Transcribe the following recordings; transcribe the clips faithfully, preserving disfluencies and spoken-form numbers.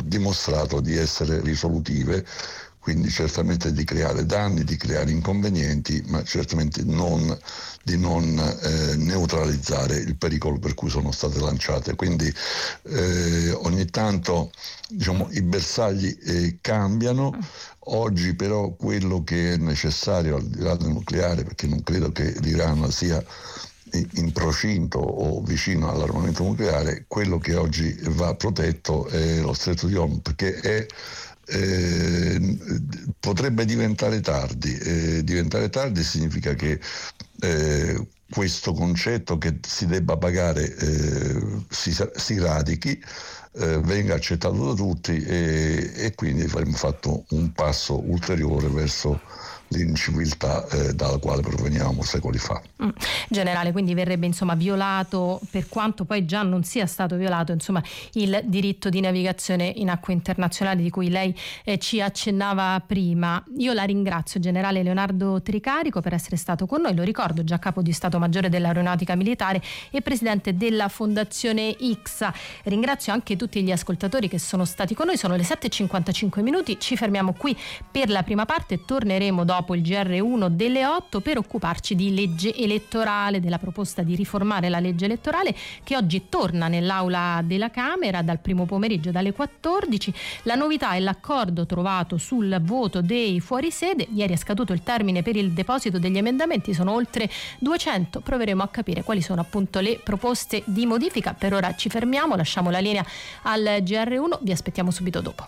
dimostrato di essere risolutive, quindi certamente di creare danni, di creare inconvenienti, ma certamente non di non eh, neutralizzare il pericolo per cui sono state lanciate. Quindi eh, ogni tanto, diciamo, i bersagli eh, cambiano. Oggi però quello che è necessario, al di là del nucleare, perché non credo che l'Iran sia in procinto o vicino all'armamento nucleare, quello che oggi va protetto è lo Stretto di Hormuz, perché è Eh, potrebbe diventare tardi. Eh, diventare tardi significa che eh, questo concetto che si debba pagare eh, si, si radichi, eh, venga accettato da tutti e, e quindi avremo fatto un passo ulteriore verso l'inciviltà eh, dalla quale proveniamo secoli fa. Mm. Generale, quindi verrebbe insomma violato, per quanto poi già non sia stato violato, insomma, il diritto di navigazione in acque internazionali di cui lei eh, ci accennava prima. Io la ringrazio, generale Leonardo Tricarico, per essere stato con noi. Lo ricordo, già capo di Stato Maggiore dell'Aeronautica Militare e presidente della Fondazione I C S A. Ringrazio anche tutti gli ascoltatori che sono stati con noi. Sono le sette e cinquantacinque minuti, ci fermiamo qui per la prima parte, torneremo dopo il G R uno delle otto per occuparci di legge elettorale, della proposta di riformare la legge elettorale che oggi torna nell'aula della Camera dal primo pomeriggio dalle quattordici. La novità è l'accordo trovato sul voto dei fuorisede. Ieri è scaduto il termine per il deposito degli emendamenti, sono oltre duecento, proveremo a capire quali sono appunto le proposte di modifica. Per ora ci fermiamo, lasciamo la linea al G R uno, vi aspettiamo subito dopo.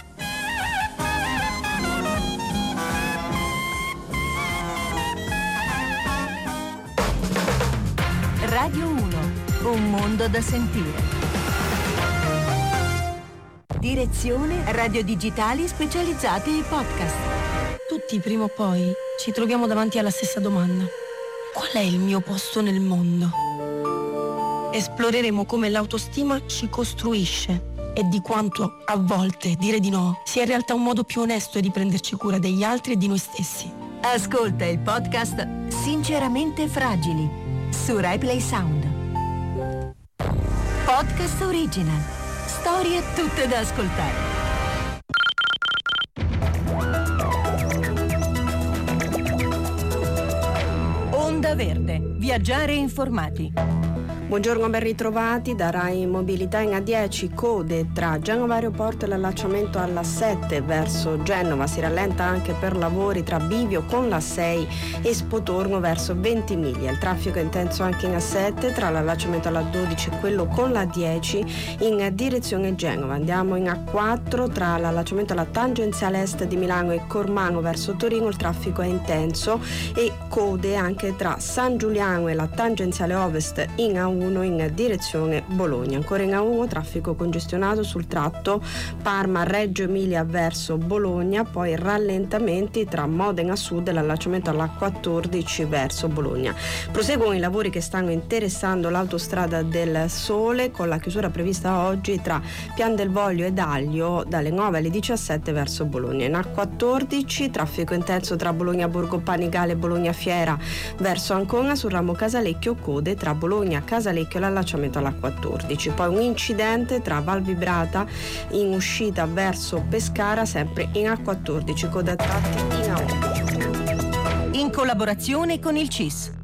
Radio uno, un mondo da sentire. Direzione Radio Digitali Specializzate e Podcast. Tutti prima o poi ci troviamo davanti alla stessa domanda: qual è il mio posto nel mondo? Esploreremo come l'autostima ci costruisce e di quanto a volte dire di no sia in realtà un modo più onesto di prenderci cura degli altri e di noi stessi. Ascolta il podcast Sinceramente Fragili su RaiPlay Sound. Podcast original. Storie tutte da ascoltare. Onda Verde. Viaggiare informati. Buongiorno, ben ritrovati da Rai Mobilità. In A dieci code tra Genova Aeroporto e l'allacciamento alla sette verso Genova. Si rallenta anche per lavori tra Bivio con la sei e Spotorno verso Ventimiglia. Il traffico è intenso anche in A sette tra l'allacciamento alla dodici e quello con la dieci in direzione Genova. Andiamo in A quattro tra l'allacciamento alla tangenziale est di Milano e Cormano verso Torino. Il traffico è intenso e code anche tra San Giuliano e la tangenziale ovest in A uno in direzione Bologna. Ancora in A uno traffico congestionato sul tratto Parma-Reggio Emilia verso Bologna, poi rallentamenti tra Modena Sud e l'allacciamento alla quattordici verso Bologna. Proseguono i lavori che stanno interessando l'autostrada del Sole, con la chiusura prevista oggi tra Pian del Voglio ed Aglio dalle nove alle diciassette verso Bologna. In A quattordici traffico intenso tra Bologna Borgo Panigale e Bologna Fiera verso Ancona. Sul ramo Casalecchio code tra Bologna Casalecchio e l'allacciamento alla quattordici. Poi un incidente tra Val Vibrata in uscita verso Pescara, sempre in A quattordici, coda a tratti in A undici. In collaborazione con il C I S.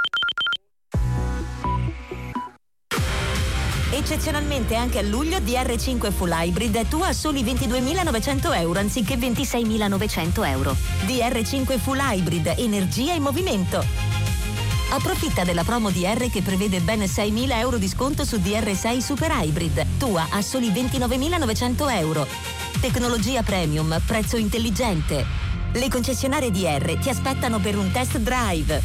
Eccezionalmente anche a luglio D R cinque Full Hybrid è tua a soli ventiduemilanovecento euro anziché ventiseimilanovecento euro. D R cinque Full Hybrid, energia in movimento. Approfitta della promo D R che prevede ben seimila euro di sconto su D R sei Super Hybrid, tua a soli ventinovemilanovecento euro. Tecnologia premium, prezzo intelligente. Le concessionarie D R ti aspettano per un test drive.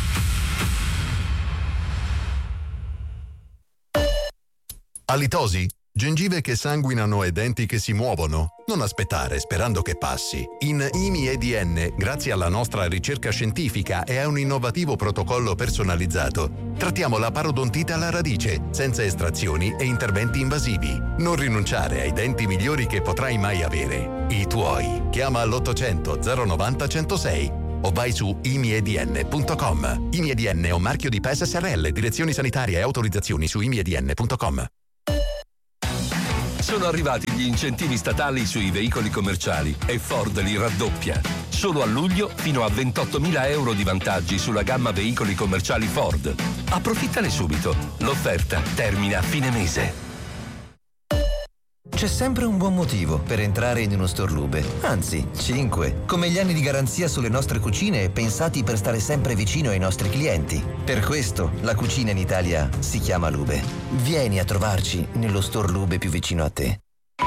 Alitosi? Gengive che sanguinano e denti che si muovono? Non aspettare sperando che passi. In I M I E D N, grazie alla nostra ricerca scientifica e a un innovativo protocollo personalizzato, trattiamo la parodontite alla radice, senza estrazioni e interventi invasivi. Non rinunciare ai denti migliori che potrai mai avere. I tuoi. Chiama all'ottocento zero novanta centosei o vai su i m i e d n punto com. I M I E D N è un marchio di P E S S R L, direzioni sanitarie e autorizzazioni su i m i e d n punto com. Sono arrivati gli incentivi statali sui veicoli commerciali e Ford li raddoppia. Solo a luglio fino a ventottomila euro di vantaggi sulla gamma veicoli commerciali Ford. Approfittane subito. L'offerta termina a fine mese. C'è sempre un buon motivo per entrare in uno store Lube. Anzi, cinque. Come gli anni di garanzia sulle nostre cucine pensati per stare sempre vicino ai nostri clienti. Per questo la cucina in Italia si chiama Lube. Vieni a trovarci nello store Lube più vicino a te.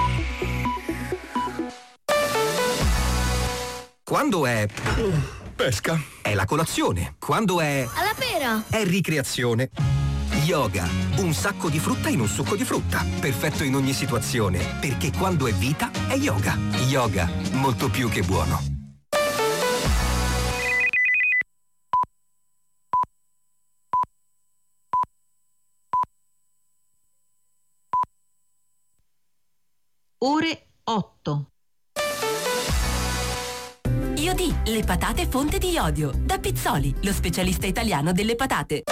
Quando è pesca, è la colazione. Quando è alla pera, è ricreazione. Yoga, un sacco di frutta in un succo di frutta. Perfetto in ogni situazione, perché quando è vita è yoga. Yoga, molto più che buono. Ore otto. Iodi, le patate fonte di iodio. Da Pizzoli, lo specialista italiano delle patate.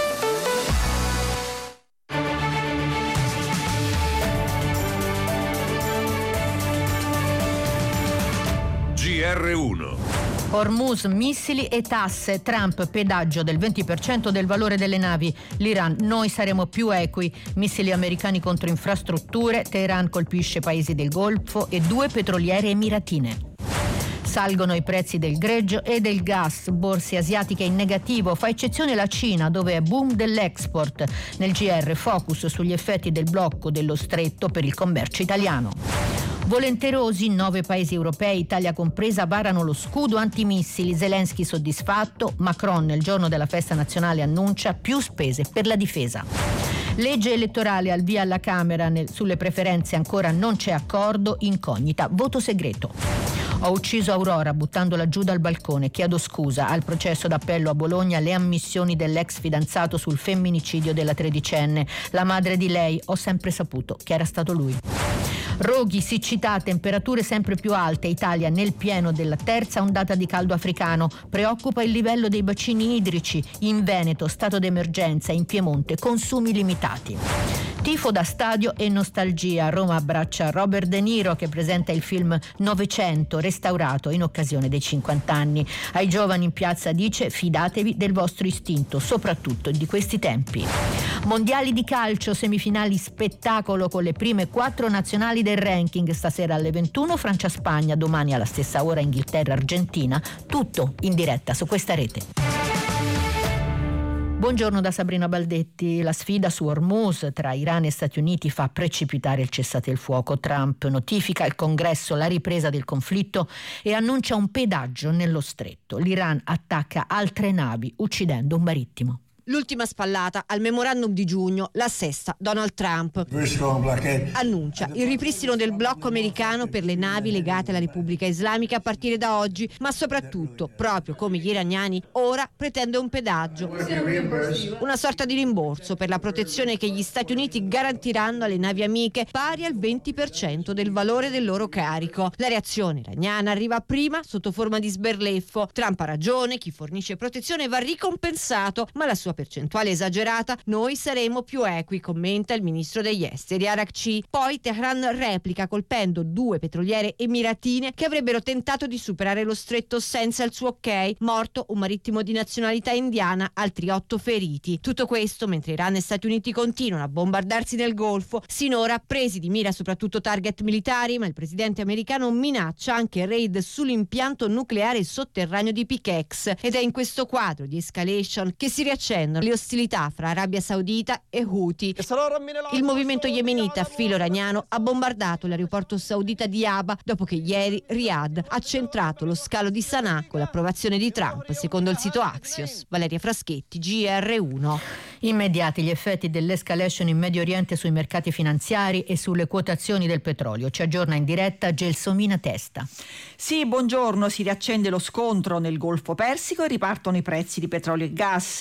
G R uno. Hormuz, missili e tasse. Trump, pedaggio del venti per cento del valore delle navi. L'Iran, noi saremo più equi. Missili americani contro infrastrutture. Teheran colpisce paesi del Golfo e due petroliere emiratine. Salgono i prezzi del greggio e del gas, borse asiatiche in negativo, fa eccezione la Cina dove è boom dell'export. Nel G R focus sugli effetti del blocco dello stretto per il commercio italiano. Volenterosi, nove paesi europei, Italia compresa, varano lo scudo antimissili. Zelensky soddisfatto, Macron nel giorno della festa nazionale annuncia più spese per la difesa. Legge elettorale al via alla Camera, nel, sulle preferenze ancora non c'è accordo, incognita, voto segreto. Ho ucciso Aurora buttandola giù dal balcone, chiedo scusa. Al processo d'appello a Bologna le ammissioni dell'ex fidanzato sul femminicidio della tredicenne. La madre di lei, ho sempre saputo che era stato lui. Roghi, siccità, temperature sempre più alte, Italia nel pieno della terza ondata di caldo africano. Preoccupa il livello dei bacini idrici. In Veneto, stato d'emergenza, in Piemonte, consumi limitati. Tifo da stadio e nostalgia. Roma abbraccia Robert De Niro che presenta il film Novecento restaurato in occasione dei cinquanta anni. Ai giovani in piazza dice: fidatevi del vostro istinto, soprattutto di questi tempi. Mondiali di calcio, semifinali spettacolo con le prime quattro nazionali del ranking. Stasera alle ventuno Francia-Spagna, domani alla stessa ora Inghilterra-Argentina. Tutto in diretta su questa rete. Buongiorno da Sabrina Baldetti. La sfida su Hormuz tra Iran e Stati Uniti fa precipitare il cessate il fuoco. Trump notifica al Congresso la ripresa del conflitto e annuncia un pedaggio nello stretto. L'Iran attacca altre navi uccidendo un marittimo. L'ultima spallata al memorandum di giugno l'assesta Donald Trump. Annuncia il ripristino del blocco americano per le navi legate alla Repubblica Islamica a partire da oggi, ma soprattutto, proprio come gli iraniani, ora pretende un pedaggio. Una sorta di rimborso per la protezione che gli Stati Uniti garantiranno alle navi amiche, pari al venti per cento del valore del loro carico. La reazione iraniana arriva prima sotto forma di sberleffo. Trump ha ragione, chi fornisce protezione va ricompensato, ma la sua percentuale esagerata, noi saremo più equi, commenta il ministro degli esteri Arakci. Poi Teheran replica colpendo due petroliere emiratine che avrebbero tentato di superare lo stretto senza il suo ok. Morto un marittimo di nazionalità indiana, altri otto feriti. Tutto questo mentre Iran e Stati Uniti continuano a bombardarsi nel Golfo, sinora presi di mira soprattutto target militari, ma il presidente americano minaccia anche raid sull'impianto nucleare sotterraneo di Pikex. Ed è in questo quadro di escalation che si riaccendono le ostilità fra Arabia Saudita e Houthi. Il movimento yemenita a filo iraniano ha bombardato l'aeroporto saudita di Aba dopo che ieri Riyadh ha centrato lo scalo di Sana'a con l'approvazione di Trump, secondo il sito Axios. Valeria Fraschetti, G R uno. Immediati gli effetti dell'escalation in Medio Oriente sui mercati finanziari e sulle quotazioni del petrolio. Ci aggiorna in diretta Gelsomina Testa. Sì, buongiorno. Si riaccende lo scontro nel Golfo Persico e ripartono i prezzi di petrolio e gas. Il Brent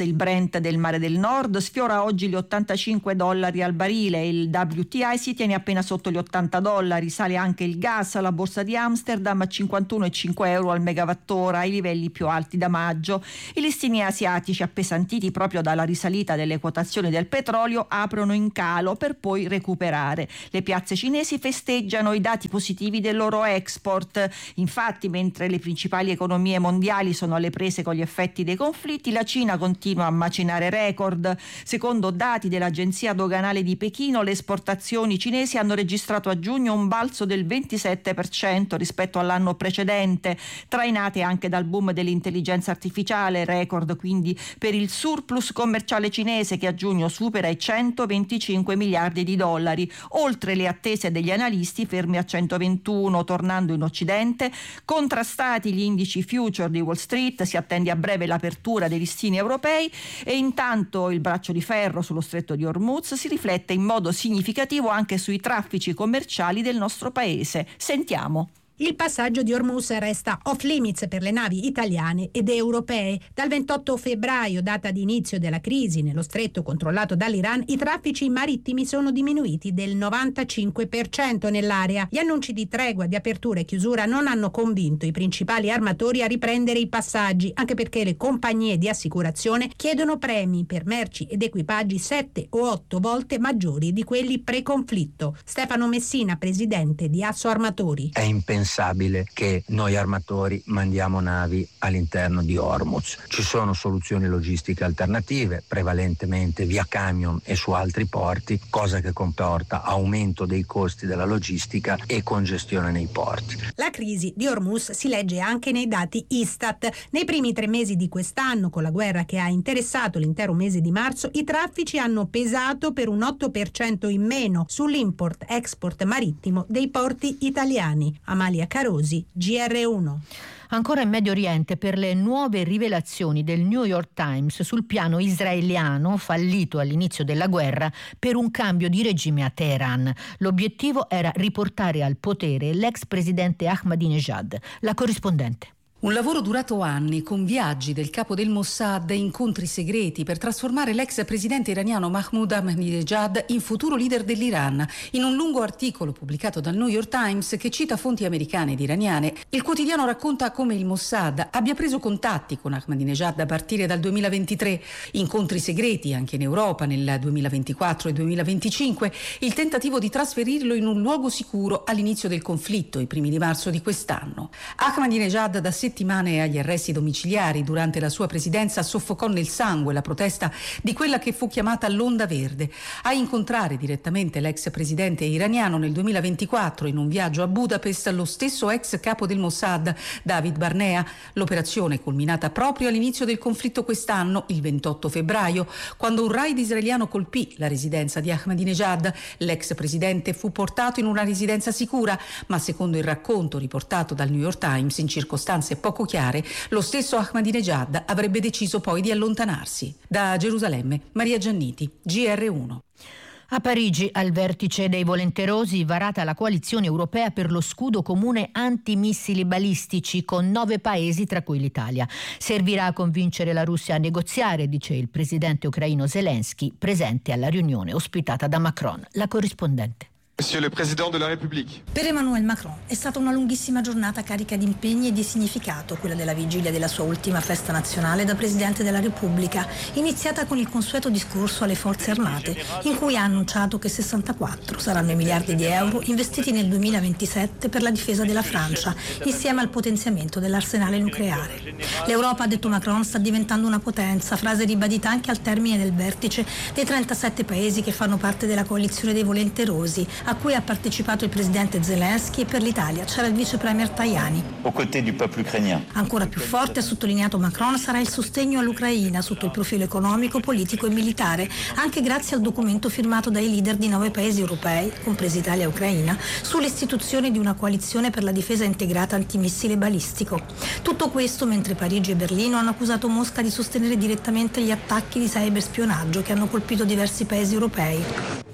Brent del Mare del Nord sfiora oggi gli ottantacinque dollari al barile, il W T I si tiene appena sotto gli ottanta dollari, sale anche il gas alla borsa di Amsterdam a cinquantuno virgola cinque euro al megawattora, ai livelli più alti da maggio. I listini asiatici, appesantiti proprio dalla risalita delle quotazioni del petrolio, aprono in calo per poi recuperare. Le piazze cinesi festeggiano i dati positivi del loro export. Infatti, mentre le principali economie mondiali sono alle prese con gli effetti dei conflitti, la Cina continua a macinare record. Secondo dati dell'Agenzia doganale di Pechino, le esportazioni cinesi hanno registrato a giugno un balzo del ventisette per cento rispetto all'anno precedente, trainate anche dal boom dell'intelligenza artificiale, record quindi per il surplus commerciale cinese che a giugno supera i centoventicinque miliardi di dollari, oltre le attese degli analisti fermi a centoventuno. Tornando in Occidente, contrastati gli indici future di Wall Street, si attende a breve l'apertura dei listini europei e intanto il braccio di ferro sullo stretto di Hormuz si riflette in modo significativo anche sui traffici commerciali del nostro paese. Sentiamo. Il passaggio di Hormuz resta off limits per le navi italiane ed europee. Dal ventotto febbraio, data di inizio della crisi nello stretto controllato dall'Iran, i traffici marittimi sono diminuiti del novantacinque per cento nell'area. Gli annunci di tregua, di apertura e chiusura non hanno convinto i principali armatori a riprendere i passaggi, anche perché le compagnie di assicurazione chiedono premi per merci ed equipaggi sette o otto volte maggiori di quelli pre-conflitto. Stefano Messina, presidente di Asso Armatori. È impensabile che noi armatori mandiamo navi all'interno di Hormuz. Ci sono soluzioni logistiche alternative, prevalentemente via camion e su altri porti, cosa che comporta aumento dei costi della logistica e congestione nei porti. La crisi di Hormuz si legge anche nei dati Istat. Nei primi tre mesi di quest'anno, con la guerra che ha interessato l'intero mese di marzo, i traffici hanno pesato per un otto per cento in meno sull'import-export marittimo dei porti italiani. Amalia Carosi, G R uno. Ancora in Medio Oriente, per le nuove rivelazioni del New York Times sul piano israeliano fallito all'inizio della guerra per un cambio di regime a Teheran. L'obiettivo era riportare al potere l'ex presidente Ahmadinejad. La corrispondente. Un lavoro durato anni, con viaggi del capo del Mossad e incontri segreti per trasformare l'ex presidente iraniano Mahmoud Ahmadinejad in futuro leader dell'Iran. In un lungo articolo pubblicato dal New York Times che cita fonti americane ed iraniane, il quotidiano racconta come il Mossad abbia preso contatti con Ahmadinejad a partire dal duemilaventitré, incontri segreti anche in Europa nel duemilaventiquattro e duemilaventicinque, il tentativo di trasferirlo in un luogo sicuro all'inizio del conflitto, i primi di marzo di quest'anno. Ahmadinejad da settimane agli arresti domiciliari. Durante la sua presidenza soffocò nel sangue la protesta di quella che fu chiamata l'Onda Verde. A incontrare direttamente l'ex presidente iraniano nel duemilaventiquattro in un viaggio a Budapest lo stesso ex capo del Mossad, David Barnea. L'operazione è culminata proprio all'inizio del conflitto quest'anno, il ventotto febbraio, quando un raid israeliano colpì la residenza di Ahmadinejad. L'ex presidente fu portato in una residenza sicura, ma secondo il racconto riportato dal New York Times in circostanze poco chiare, lo stesso Ahmadinejad avrebbe deciso poi di allontanarsi. Da Gerusalemme, Maria Gianniti, G R uno. A Parigi, al vertice dei volenterosi, varata la coalizione europea per lo scudo comune antimissili balistici con nove paesi, tra cui l'Italia. Servirà a convincere la Russia a negoziare, dice il presidente ucraino Zelensky, presente alla riunione ospitata da Macron. La corrispondente. Monsieur le Président de la République. Per Emmanuel Macron è stata una lunghissima giornata carica di impegni e di significato, quella della vigilia della sua ultima festa nazionale da Presidente della Repubblica, iniziata con il consueto discorso alle forze armate, in cui ha annunciato che sessantaquattro saranno i miliardi di euro investiti nel duemilaventisette per la difesa della Francia, insieme al potenziamento dell'arsenale nucleare. L'Europa, ha detto Macron, sta diventando una potenza, frase ribadita anche al termine del vertice dei trentasette paesi che fanno parte della coalizione dei volenterosi, a cui ha partecipato il presidente Zelensky, e per l'Italia c'era il vice premier Tajani. Aux côtés du peuple ukrainien. Ancora più forte, ha sottolineato Macron, sarà il sostegno all'Ucraina sotto il profilo economico, politico e militare, anche grazie al documento firmato dai leader di nove paesi europei, compresi Italia e Ucraina, sull'istituzione di una coalizione per la difesa integrata antimissile balistico. Tutto questo mentre Parigi e Berlino hanno accusato Mosca di sostenere direttamente gli attacchi di cyberspionaggio che hanno colpito diversi paesi europei.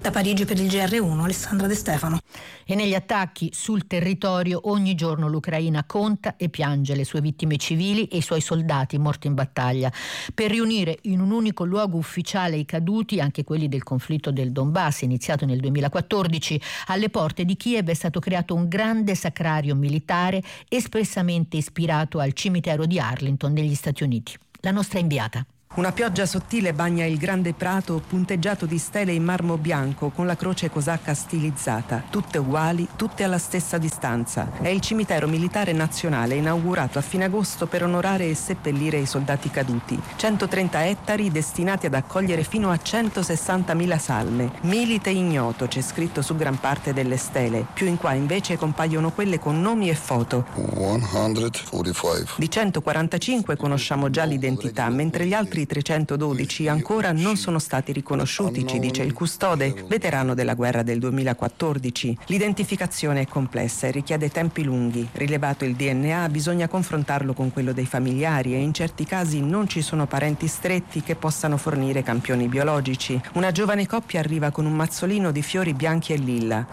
Da Parigi per il G R uno, Alessandra De Stefano. E negli attacchi sul territorio ogni giorno l'Ucraina conta e piange le sue vittime civili e i suoi soldati morti in battaglia. Per riunire in un unico luogo ufficiale i caduti, anche quelli del conflitto del Donbass iniziato nel duemilaquattordici, alle porte di Kiev è stato creato un grande sacrario militare espressamente ispirato al cimitero di Arlington negli Stati Uniti. La nostra inviata. Una pioggia sottile bagna il grande prato punteggiato di stele in marmo bianco con la croce cosacca stilizzata, tutte uguali, tutte alla stessa distanza. È il cimitero militare nazionale inaugurato a fine agosto per onorare e seppellire i soldati caduti. centotrenta ettari destinati ad accogliere fino a centosessantamila salme. Milite ignoto c'è scritto su gran parte delle stele. Più in qua invece compaiono quelle con nomi e foto. centoquarantacinque. Di centoquarantacinque conosciamo già l'identità, mentre gli altri trecentododici ancora non sono stati riconosciuti, ci dice il custode, veterano della guerra del duemilaquattordici. L'identificazione è complessa e richiede tempi lunghi. Rilevato il D N A, bisogna confrontarlo con quello dei familiari e in certi casi non ci sono parenti stretti che possano fornire campioni biologici. Una giovane coppia arriva con un mazzolino di fiori bianchi e lilla.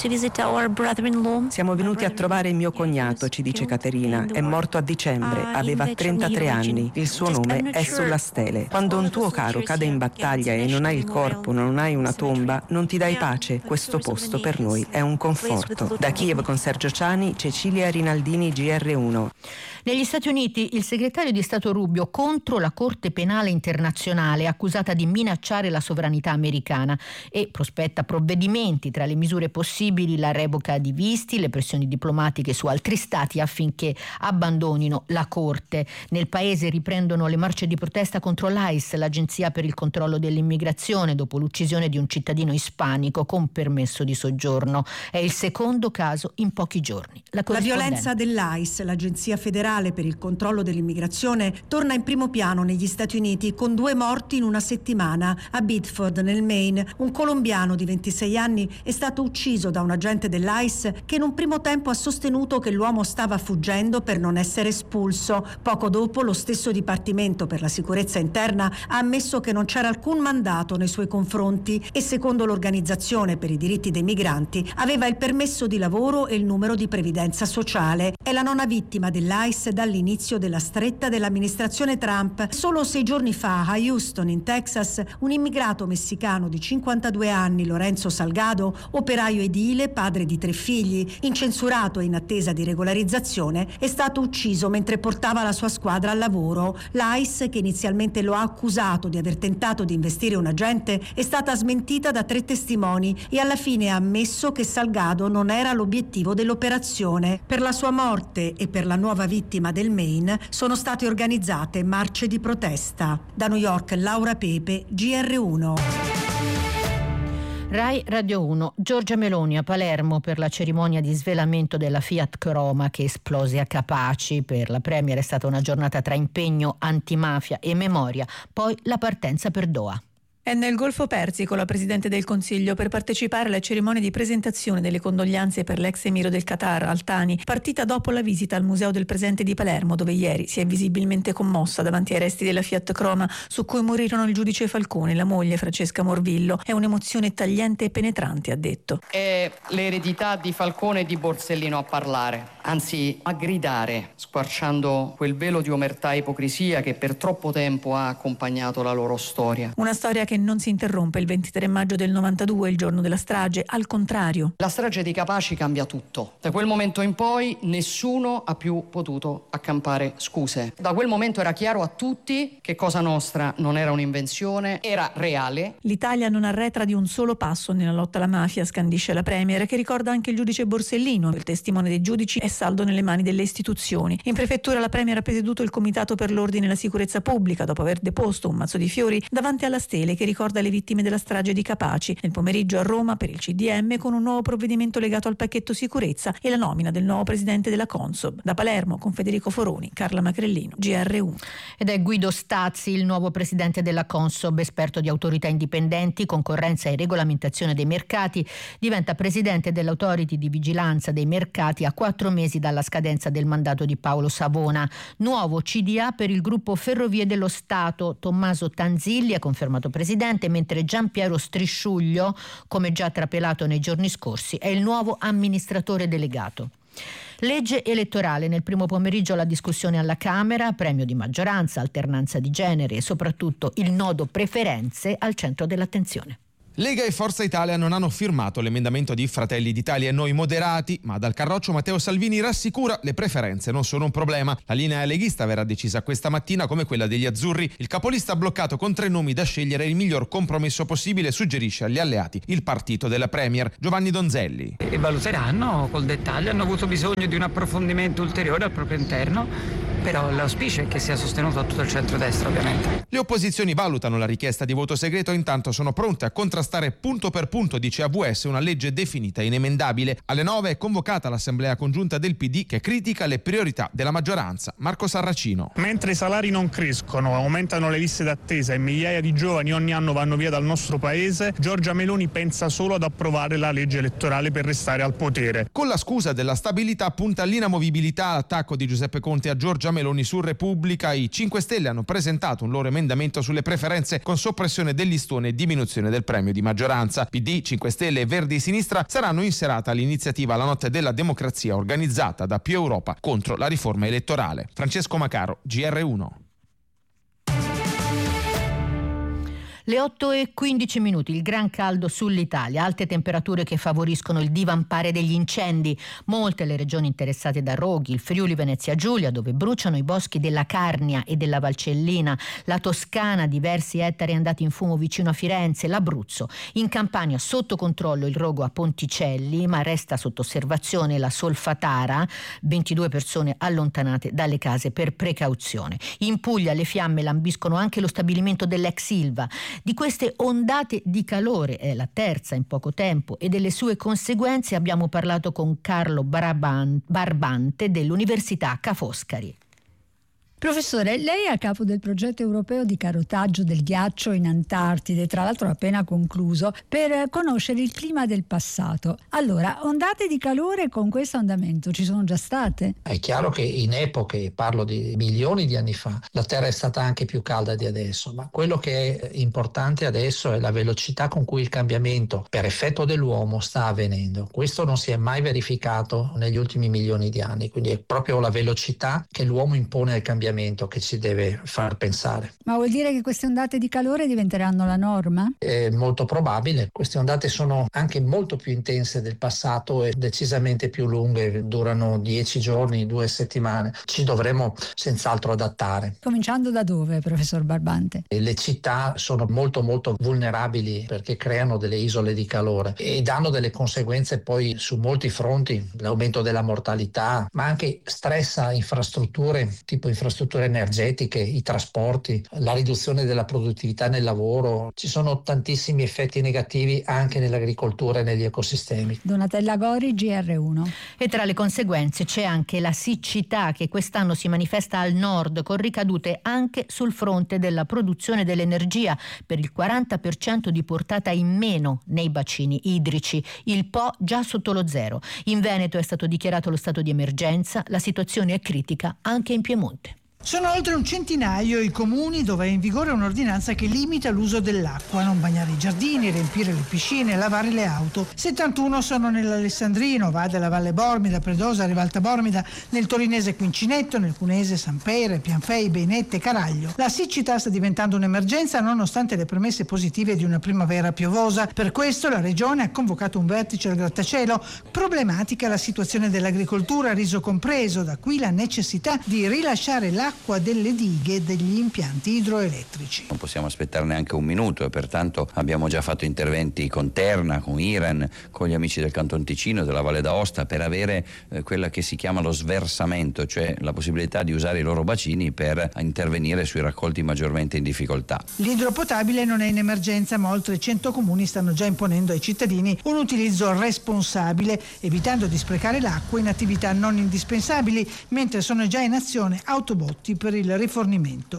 Siamo venuti a trovare mio cognato, ci dice Caterina. È morto a dicembre, aveva trentatré anni. Il suo nome è sulla stele. Quando un tuo caro cade in battaglia e non hai il corpo, non hai una tomba, non ti dai pace. Questo posto per noi è un conforto. Da Kiev con Sergio Ciani, Cecilia Rinaldini, G R uno. Negli Stati Uniti il segretario di Stato Rubio contro la Corte Penale Internazionale accusata di minacciare la sovranità americana e prospetta provvedimenti, tra le misure possibili la revoca di visti, le pressioni diplomatiche su altri stati affinché abbandonino la Corte. Nel paese riprendono le marce di protesta contro l'A I S, l'agenzia per il controllo dell'immigrazione, dopo l'uccisione di un cittadino ispanico con permesso di soggiorno. È il secondo caso in pochi giorni. La, la violenza dell'A I S, l'agenzia federale per il controllo dell'immigrazione, torna in primo piano negli Stati Uniti con due morti in una settimana. A Biddeford, nel Maine, un colombiano di ventisei anni è stato ucciso da un agente dell'A I S che in un primo tempo ha sostenuto che l'uomo stava fuggendo per non essere espulso. Poco dopo lo stesso Dipartimento per la sicurezza interna ha ammesso che non c'era alcun mandato nei suoi confronti e, secondo l'Organizzazione per i diritti dei migranti, aveva il permesso di lavoro e il numero di previdenza sociale. È la nona vittima dell'A I S dall'inizio della stretta dell'amministrazione Trump. Solo sei giorni fa a Houston, in Texas, un immigrato messicano di cinquantadue anni, Lorenzo Salgado, operaio edile, padre di tre figli, incensurato e in attesa di regolarizzazione, è stato ucciso mentre portava la sua squadra al lavoro. L'A I S, che inizialmente lo ha accusato di aver tentato di investire un agente, è stata smentita da tre testimoni e alla fine ha ammesso che Salgado non era l'obiettivo dell'operazione. Per la sua morte e per la nuova vittima del Maine sono state organizzate marce di protesta. Da New York, Laura Pepe, G R uno. Rai Radio uno. Giorgia Meloni a Palermo per la cerimonia di svelamento della Fiat Croma che esplose a Capaci. Per la Premier è stata una giornata tra impegno antimafia e memoria, poi la partenza per Doha. È nel Golfo Persico la Presidente del Consiglio per partecipare alla cerimonia di presentazione delle condoglianze per l'ex emiro del Qatar, Al Thani, partita dopo la visita al Museo del Presente di Palermo, dove ieri si è visibilmente commossa davanti ai resti della Fiat Croma su cui morirono il giudice Falcone e la moglie Francesca Morvillo. È un'emozione tagliente e penetrante, ha detto. È l'eredità di Falcone e di Borsellino a parlare, anzi a gridare, squarciando quel velo di omertà e ipocrisia che per troppo tempo ha accompagnato la loro storia. Una storia che che non si interrompe il ventitré maggio del novantadue, il giorno della strage, al contrario. La strage di Capaci cambia tutto. Da quel momento in poi nessuno ha più potuto accampare scuse. Da quel momento era chiaro a tutti che Cosa Nostra non era un'invenzione, era reale. L'Italia non arretra di un solo passo nella lotta alla mafia, scandisce la Premier, che ricorda anche il giudice Borsellino. Il testimone dei giudici è saldo nelle mani delle istituzioni. In prefettura la Premier ha presieduto il Comitato per l'Ordine e la Sicurezza Pubblica dopo aver deposto un mazzo di fiori davanti alla stele che ricorda le vittime della strage di Capaci. Nel pomeriggio a Roma per il C D M con un nuovo provvedimento legato al pacchetto sicurezza e la nomina del nuovo presidente della Consob. Da Palermo con Federico Foroni, Carla Macrellino, G R uno. Ed è Guido Stazzi, il nuovo presidente della Consob, esperto di autorità indipendenti, concorrenza e regolamentazione dei mercati, diventa presidente dell'Authority di vigilanza dei mercati a quattro mesi dalla scadenza del mandato di Paolo Savona. Nuovo C D A per il gruppo Ferrovie dello Stato. Tommaso Tanzilli è confermato presidente presidente, mentre Gianpiero Strisciuglio, come già trapelato nei giorni scorsi, è il nuovo amministratore delegato. Legge elettorale, nel primo pomeriggio la discussione alla Camera, premio di maggioranza, alternanza di genere e soprattutto il nodo preferenze al centro dell'attenzione. Lega e Forza Italia non hanno firmato l'emendamento di Fratelli d'Italia e Noi Moderati, ma dal Carroccio Matteo Salvini rassicura: le preferenze non sono un problema. La linea leghista verrà decisa questa mattina come quella degli azzurri. Il capolista ha bloccato con tre nomi da scegliere il miglior compromesso possibile, suggerisce agli alleati il partito della Premier. Giovanni Donzelli. E valuteranno col dettaglio, hanno avuto bisogno di un approfondimento ulteriore al proprio interno, però l'auspicio è che sia sostenuto da tutto il centrodestra, ovviamente. Le opposizioni valutano la richiesta di voto segreto, intanto sono pronte a contrastare punto per punto, dice A V S, una legge definita inemendabile. Alle nove è convocata l'assemblea congiunta del P D che critica le priorità della maggioranza. Marco Sarracino. Mentre i salari non crescono, aumentano le liste d'attesa e migliaia di giovani ogni anno vanno via dal nostro paese, Giorgia Meloni pensa solo ad approvare la legge elettorale per restare al potere. Con la scusa della stabilità punta all'inamovibilità, l'attacco di Giuseppe Conte a Giorgia Meloni su Repubblica. I cinque Stelle hanno presentato un loro emendamento sulle preferenze con soppressione del listone e diminuzione del premio di maggioranza. P D, cinque Stelle e Verdi Sinistra saranno in serata all'iniziativa La Notte della Democrazia, organizzata da Più Europa contro la riforma elettorale. Francesco Macaro, G R uno. Le otto e quindici minuti, il gran caldo sull'Italia, alte temperature che favoriscono il divampare degli incendi. Molte le regioni interessate da roghi, il Friuli Venezia Giulia, dove bruciano i boschi della Carnia e della Valcellina, la Toscana, diversi ettari andati in fumo vicino a Firenze, l'Abruzzo. In Campania sotto controllo il rogo a Ponticelli, ma resta sotto osservazione la Solfatara, ventidue persone allontanate dalle case per precauzione. In Puglia le fiamme lambiscono anche lo stabilimento dell'ex Ilva. Di queste ondate di calore, è la terza in poco tempo, e delle sue conseguenze abbiamo parlato con Carlo Barbante dell'Università Ca' Foscari. Professore, lei è a capo del progetto europeo di carotaggio del ghiaccio in Antartide, tra l'altro appena concluso, per conoscere il clima del passato. Allora, ondate di calore con questo andamento ci sono già state? È chiaro che in epoche, parlo di milioni di anni fa, la Terra è stata anche più calda di adesso, ma quello che è importante adesso è la velocità con cui il cambiamento per effetto dell'uomo sta avvenendo. Questo non si è mai verificato negli ultimi milioni di anni, quindi è proprio la velocità che l'uomo impone al cambiamento che ci deve far pensare. Ma vuol dire che queste ondate di calore diventeranno la norma? È molto probabile. Queste ondate sono anche molto più intense del passato e decisamente più lunghe, durano dieci giorni, due settimane. Ci dovremo senz'altro adattare. Cominciando da dove, professor Barbante? E le città sono molto molto vulnerabili perché creano delle isole di calore e danno delle conseguenze poi su molti fronti, l'aumento della mortalità, ma anche stressa infrastrutture, tipo infrastrutture energetiche, i trasporti, la riduzione della produttività nel lavoro. Ci sono tantissimi effetti negativi anche nell'agricoltura e negli ecosistemi. Donatella Gori, G R uno. E tra le conseguenze c'è anche la siccità che quest'anno si manifesta al nord, con ricadute anche sul fronte della produzione dell'energia, per il quaranta per cento di portata in meno nei bacini idrici, il Po già sotto lo zero. In Veneto è stato dichiarato lo stato di emergenza, la situazione è critica anche in Piemonte. Sono oltre un centinaio i comuni dove è in vigore un'ordinanza che limita l'uso dell'acqua, non bagnare i giardini, riempire le piscine, lavare le auto. settantuno sono nell'Alessandrino, Vade, la Valle Bormida, Predosa, Rivalta Bormida, nel torinese Quincinetto, nel cunese Sampere, Pianfei, Beinette, Caraglio. La siccità sta diventando un'emergenza nonostante le premesse positive di una primavera piovosa. Per questo la Regione ha convocato un vertice al grattacielo. Problematica la situazione dell'agricoltura, riso compreso, da qui la necessità di rilasciare l'acqua acqua delle dighe e degli impianti idroelettrici. Non possiamo aspettare neanche un minuto e pertanto abbiamo già fatto interventi con Terna, con Iren, con gli amici del Canton Ticino, della Valle d'Aosta, per avere eh, quella che si chiama lo sversamento, cioè la possibilità di usare i loro bacini per intervenire sui raccolti maggiormente in difficoltà. L'idropotabile non è in emergenza, ma oltre cento comuni stanno già imponendo ai cittadini un utilizzo responsabile, evitando di sprecare l'acqua in attività non indispensabili, mentre sono già in azione autobotti per il rifornimento.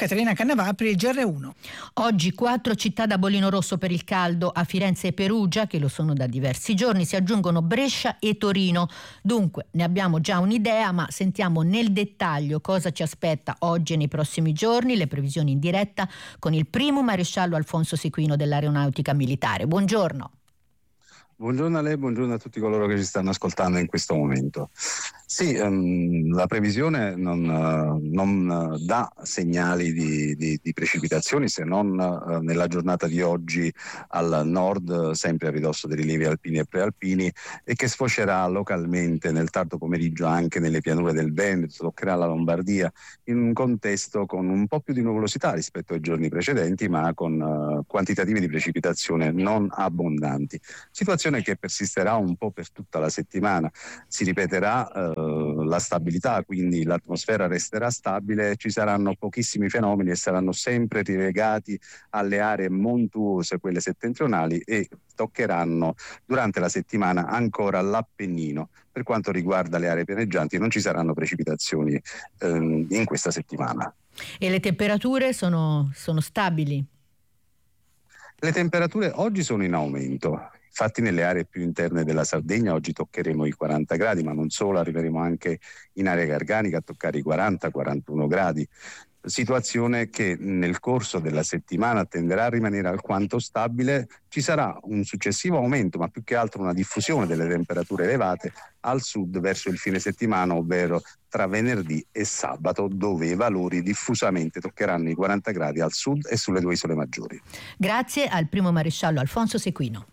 Caterina Cannavà per il G R uno. Oggi quattro città da bollino rosso per il caldo. A Firenze e Perugia, che lo sono da diversi giorni, si aggiungono Brescia e Torino. Dunque ne abbiamo già un'idea, ma sentiamo nel dettaglio cosa ci aspetta oggi e nei prossimi giorni, le previsioni in diretta con il primo maresciallo Alfonso Sequino dell'Aeronautica Militare. Buongiorno. Buongiorno a lei, buongiorno a tutti coloro che ci stanno ascoltando in questo momento. Sì, um, la previsione non, uh, non uh, dà segnali di, di, di precipitazioni, se non uh, nella giornata di oggi al nord, uh, sempre a ridosso dei rilievi alpini e prealpini, e che sfocerà localmente nel tardo pomeriggio anche nelle pianure del Veneto, toccherà la Lombardia, in un contesto con un po' più di nuvolosità rispetto ai giorni precedenti, ma con uh, quantitativi di precipitazione non abbondanti. Situazione che persisterà un po' per tutta la settimana. Si ripeterà uh, la stabilità, quindi l'atmosfera resterà stabile, ci saranno pochissimi fenomeni e saranno sempre rilegati alle aree montuose, quelle settentrionali, e toccheranno durante la settimana ancora l'Appennino. Per quanto riguarda le aree pianeggianti non ci saranno precipitazioni ehm, in questa settimana. E le temperature sono, sono stabili? Le temperature oggi sono in aumento. Infatti nelle aree più interne della Sardegna oggi toccheremo i quaranta gradi, ma non solo, arriveremo anche in area garganica a toccare i quaranta quarantuno gradi. Situazione che nel corso della settimana tenderà a rimanere alquanto stabile. Ci sarà un successivo aumento, ma più che altro una diffusione delle temperature elevate al sud verso il fine settimana, ovvero tra venerdì e sabato, dove i valori diffusamente toccheranno i quaranta gradi al sud e sulle due isole maggiori. Grazie al primo maresciallo Alfonso Sequino.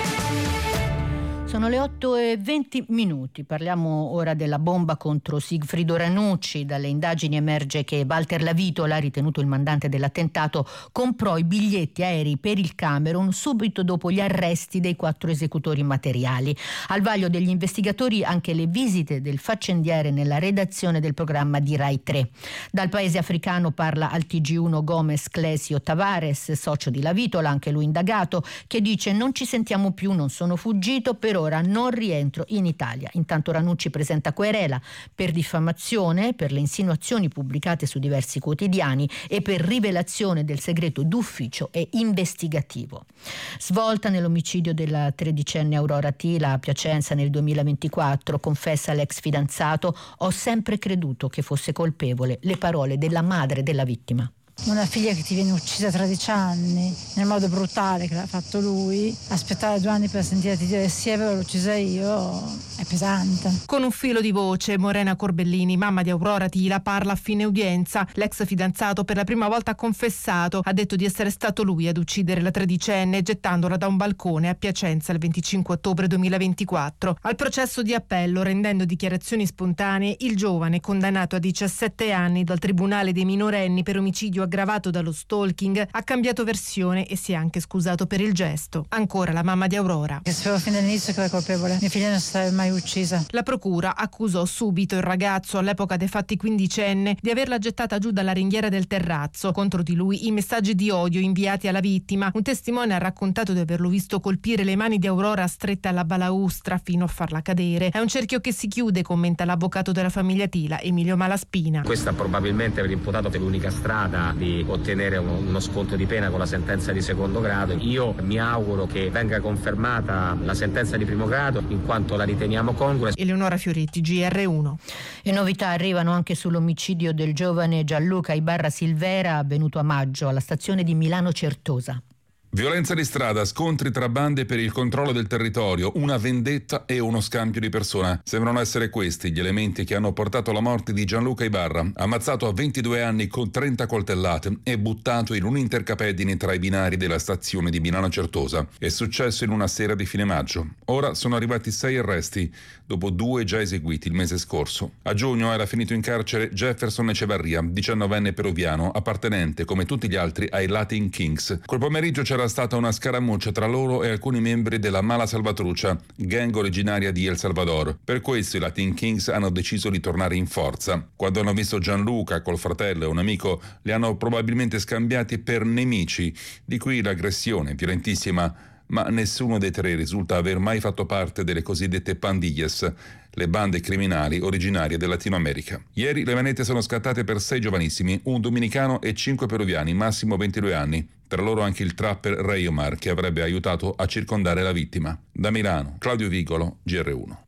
Sono le otto e venti minuti, parliamo ora della bomba contro Sigfrido Ranucci. Dalle indagini emerge che Walter Lavitola, ritenuto il mandante dell'attentato, comprò i biglietti aerei per il Camerun subito dopo gli arresti dei quattro esecutori materiali. Al vaglio degli investigatori anche le visite del faccendiere nella redazione del programma di Rai tre. Dal paese africano parla al T G uno Gomez Clesio Tavares, socio di Lavitola, anche lui indagato, che dice: non ci sentiamo più, non sono fuggito, però ora non rientro in Italia. Intanto Ranucci presenta querela per diffamazione, per le insinuazioni pubblicate su diversi quotidiani e per rivelazione del segreto d'ufficio e investigativo. Svolta nell'omicidio della tredicenne Aurora Tila a Piacenza nel duemilaventiquattro, confessa l'ex fidanzato: ho sempre creduto che fosse colpevole. Le parole della madre della vittima. Una figlia che ti viene uccisa a tredici anni nel modo brutale che l'ha fatto lui, aspettare due anni per sentirti dire sì, avevo uccisa io, è pesante. Con un filo di voce, Morena Corbellini, mamma di Aurora Tila, parla a fine udienza. L'ex fidanzato per la prima volta ha confessato, ha detto di essere stato lui ad uccidere la tredicenne gettandola da un balcone a Piacenza il venticinque ottobre duemilaventiquattro. Al processo di appello, rendendo dichiarazioni spontanee, il giovane, condannato a diciassette anni dal Tribunale dei minorenni per omicidio aggravato dallo stalking, ha cambiato versione e si è anche scusato per il gesto. Ancora la mamma di Aurora. Che sapevo fin dall'inizio che era colpevole. Mia figlia non si sarebbe mai uccisa. La procura accusò subito il ragazzo, all'epoca dei fatti quindicenne, di averla gettata giù dalla ringhiera del terrazzo. Contro di lui i messaggi di odio inviati alla vittima. Un testimone ha raccontato di averlo visto colpire le mani di Aurora strette alla balaustra fino a farla cadere. È un cerchio che si chiude, commenta l'avvocato della famiglia Tila, Emilio Malaspina. Questa probabilmente per l'imputato è l'unica strada di ottenere uno, uno sconto di pena con la sentenza di secondo grado. Io mi auguro che venga confermata la sentenza di primo grado, in quanto la riteniamo congrua. Eleonora Fioretti, G R uno. E novità arrivano anche sull'omicidio del giovane Gianluca Ibarra Silvera, avvenuto a maggio alla stazione di Milano Certosa. Violenza di strada, scontri tra bande per il controllo del territorio, una vendetta e uno scambio di persona. Sembrano essere questi gli elementi che hanno portato alla morte di Gianluca Ibarra, ammazzato a ventidue anni con trenta coltellate e buttato in un intercapedine tra i binari della stazione di Milano Certosa. È successo in una sera di fine maggio. Ora sono arrivati sei arresti, dopo due già eseguiti il mese scorso. A giugno era finito in carcere Jefferson Echevarria, diciannovenne peruviano, appartenente come tutti gli altri ai Latin Kings. Quel pomeriggio c'era Era stata una scaramuccia tra loro e alcuni membri della Mala Salvatrucha, gang originaria di El Salvador. Per questo i Latin Kings hanno deciso di tornare in forza. Quando hanno visto Gianluca col fratello e un amico, li hanno probabilmente scambiati per nemici, di qui l'aggressione violentissima ma nessuno dei tre risulta aver mai fatto parte delle cosiddette pandillas, le bande criminali originarie del Latino America. Ieri le manette sono scattate per sei giovanissimi, un dominicano e cinque peruviani, massimo ventidue anni. Tra loro anche il trapper Ray Omar, che avrebbe aiutato a circondare la vittima. Da Milano, Claudio Vigolo, G R uno.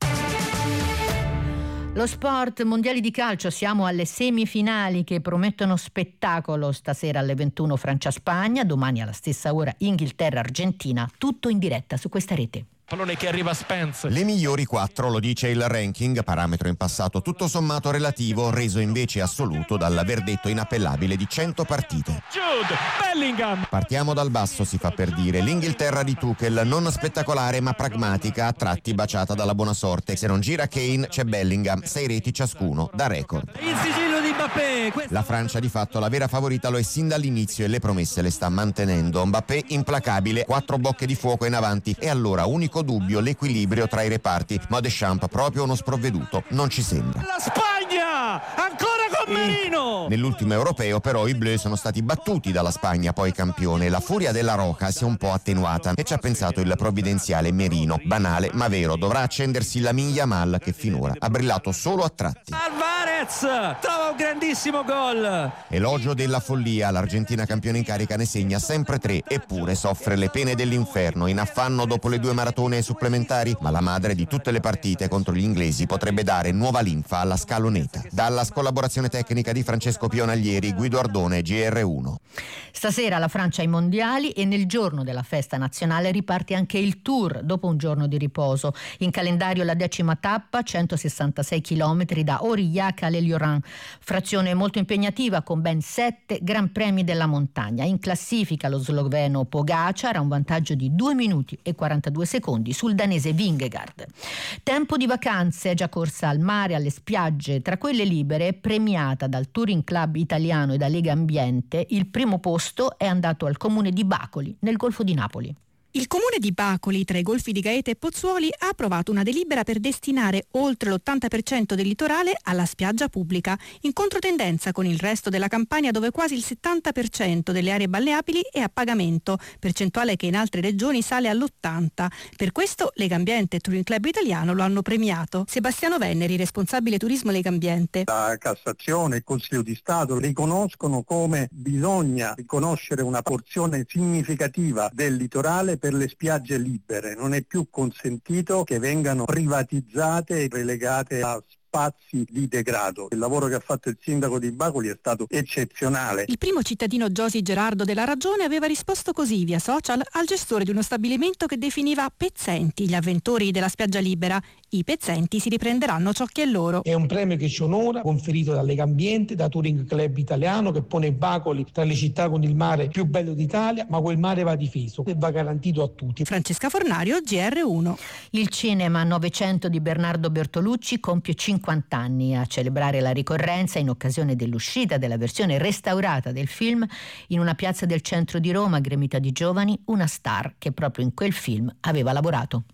Lo sport, mondiali di calcio, siamo alle semifinali che promettono spettacolo. Stasera alle ventuno Francia-Spagna, domani alla stessa ora Inghilterra-Argentina, tutto in diretta su questa rete. Pallone che arriva a Spence. Le migliori quattro, lo dice il ranking, parametro in passato tutto sommato relativo, reso invece assoluto dal verdetto inappellabile di cento partite. Jude Bellingham. Partiamo dal basso, si fa per dire. L'Inghilterra di Tuchel, non spettacolare ma pragmatica, a tratti baciata dalla buona sorte. Se non gira Kane c'è Bellingham, sei reti ciascuno, da record. Il sigillo di Mbappé. La Francia di fatto la vera favorita lo è sin dall'inizio e le promesse le sta mantenendo. Mbappé implacabile, quattro bocche di fuoco in avanti e allora unico dubbio l'equilibrio tra i reparti, ma Deschamps proprio uno sprovveduto non ci sembra. La Spagna ancora con Merino. Nell'ultimo europeo però i blu sono stati battuti dalla Spagna, poi campione. La furia della Roca si è un po' attenuata e ci ha pensato il provvidenziale Merino. Banale ma vero, dovrà accendersi Lamine Yamal che finora ha brillato solo a tratti. Alvarez trova un grandissimo gol. Elogio della follia, l'Argentina campione in carica ne segna sempre tre, eppure soffre le pene dell'inferno, in affanno dopo le due maratone supplementari, ma la madre di tutte le partite contro gli inglesi potrebbe dare nuova linfa alla scaloneta. Dalla collaborazione tecnica di Francesco Pionaglieri, Guido Ardone, G R uno. Stasera la Francia ai mondiali e nel giorno della festa nazionale riparte anche il Tour dopo un giorno di riposo. In calendario la decima tappa, centosessantasei chilometri da Aurillac a l'Elioran, frazione molto impegnativa con ben sette Gran Premi della montagna. In classifica lo sloveno Pogacar ha un vantaggio di due minuti e quarantadue secondi sul danese Vingegaard. Tempo di vacanze, già corsa al mare, alle spiagge, tra quelle libere, premiata dal Touring Club Italiano e da Lega Ambiente, il primo posto è andato al comune di Bacoli, nel Golfo di Napoli. Il comune di Bacoli, tra i golfi di Gaeta e Pozzuoli, ha approvato una delibera per destinare oltre l'ottanta per cento del litorale alla spiaggia pubblica, in controtendenza con il resto della Campania dove quasi il settanta per cento delle aree balneabili è a pagamento, percentuale che in altre regioni sale all'ottanta per cento. Per questo Lega Ambiente e Touring Club Italiano lo hanno premiato. Sebastiano Venneri, responsabile turismo Lega Ambiente. La Cassazione e il Consiglio di Stato riconoscono come bisogna riconoscere una porzione significativa del litorale per le spiagge libere. Non è più consentito che vengano privatizzate e relegate a spazi di degrado. Il lavoro che ha fatto il sindaco di Bacoli è stato eccezionale. Il primo cittadino Giosi Gerardo della Ragione aveva risposto così via social al gestore di uno stabilimento che definiva pezzenti gli avventori della spiaggia libera. I pezzenti si riprenderanno ciò che è loro. È un premio che ci onora, conferito da Lega Ambiente, da Touring Club Italiano, che pone Bacoli tra le città con il mare più bello d'Italia, ma quel mare va difeso e va garantito a tutti. Francesca Fornario, G R uno. Il cinema Novecento di Bernardo Bertolucci compie cinquanta anni. A celebrare la ricorrenza, in occasione dell'uscita della versione restaurata del film, in una piazza del centro di Roma gremita di giovani, una star che proprio in quel film aveva lavorato.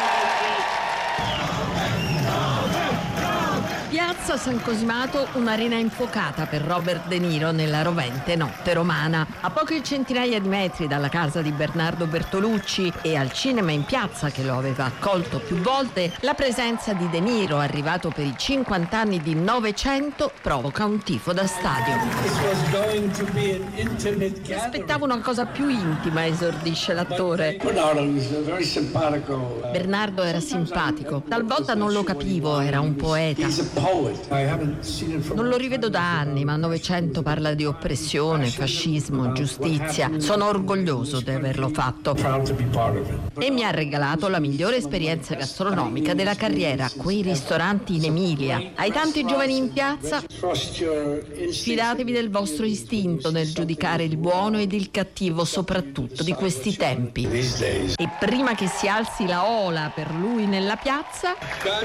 Piazza San Cosimato, un'arena infuocata per Robert De Niro nella rovente notte romana. A poche centinaia di metri dalla casa di Bernardo Bertolucci e al cinema in piazza che lo aveva accolto più volte, la presenza di De Niro, arrivato per i cinquanta anni di Novecento, provoca un tifo da stadio. Mi aspettavo una cosa più intima, esordisce l'attore. Bernardo era simpatico, talvolta non lo capivo, era un poeta. Non lo rivedo da anni, ma Novecento parla di oppressione, fascismo, giustizia. Sono orgoglioso di averlo fatto. E mi ha regalato la migliore esperienza gastronomica della carriera, quei ristoranti in Emilia. Ai tanti giovani in piazza, fidatevi del vostro istinto nel giudicare il buono ed il cattivo, soprattutto di questi tempi. E prima che si alzi la ola per lui nella piazza,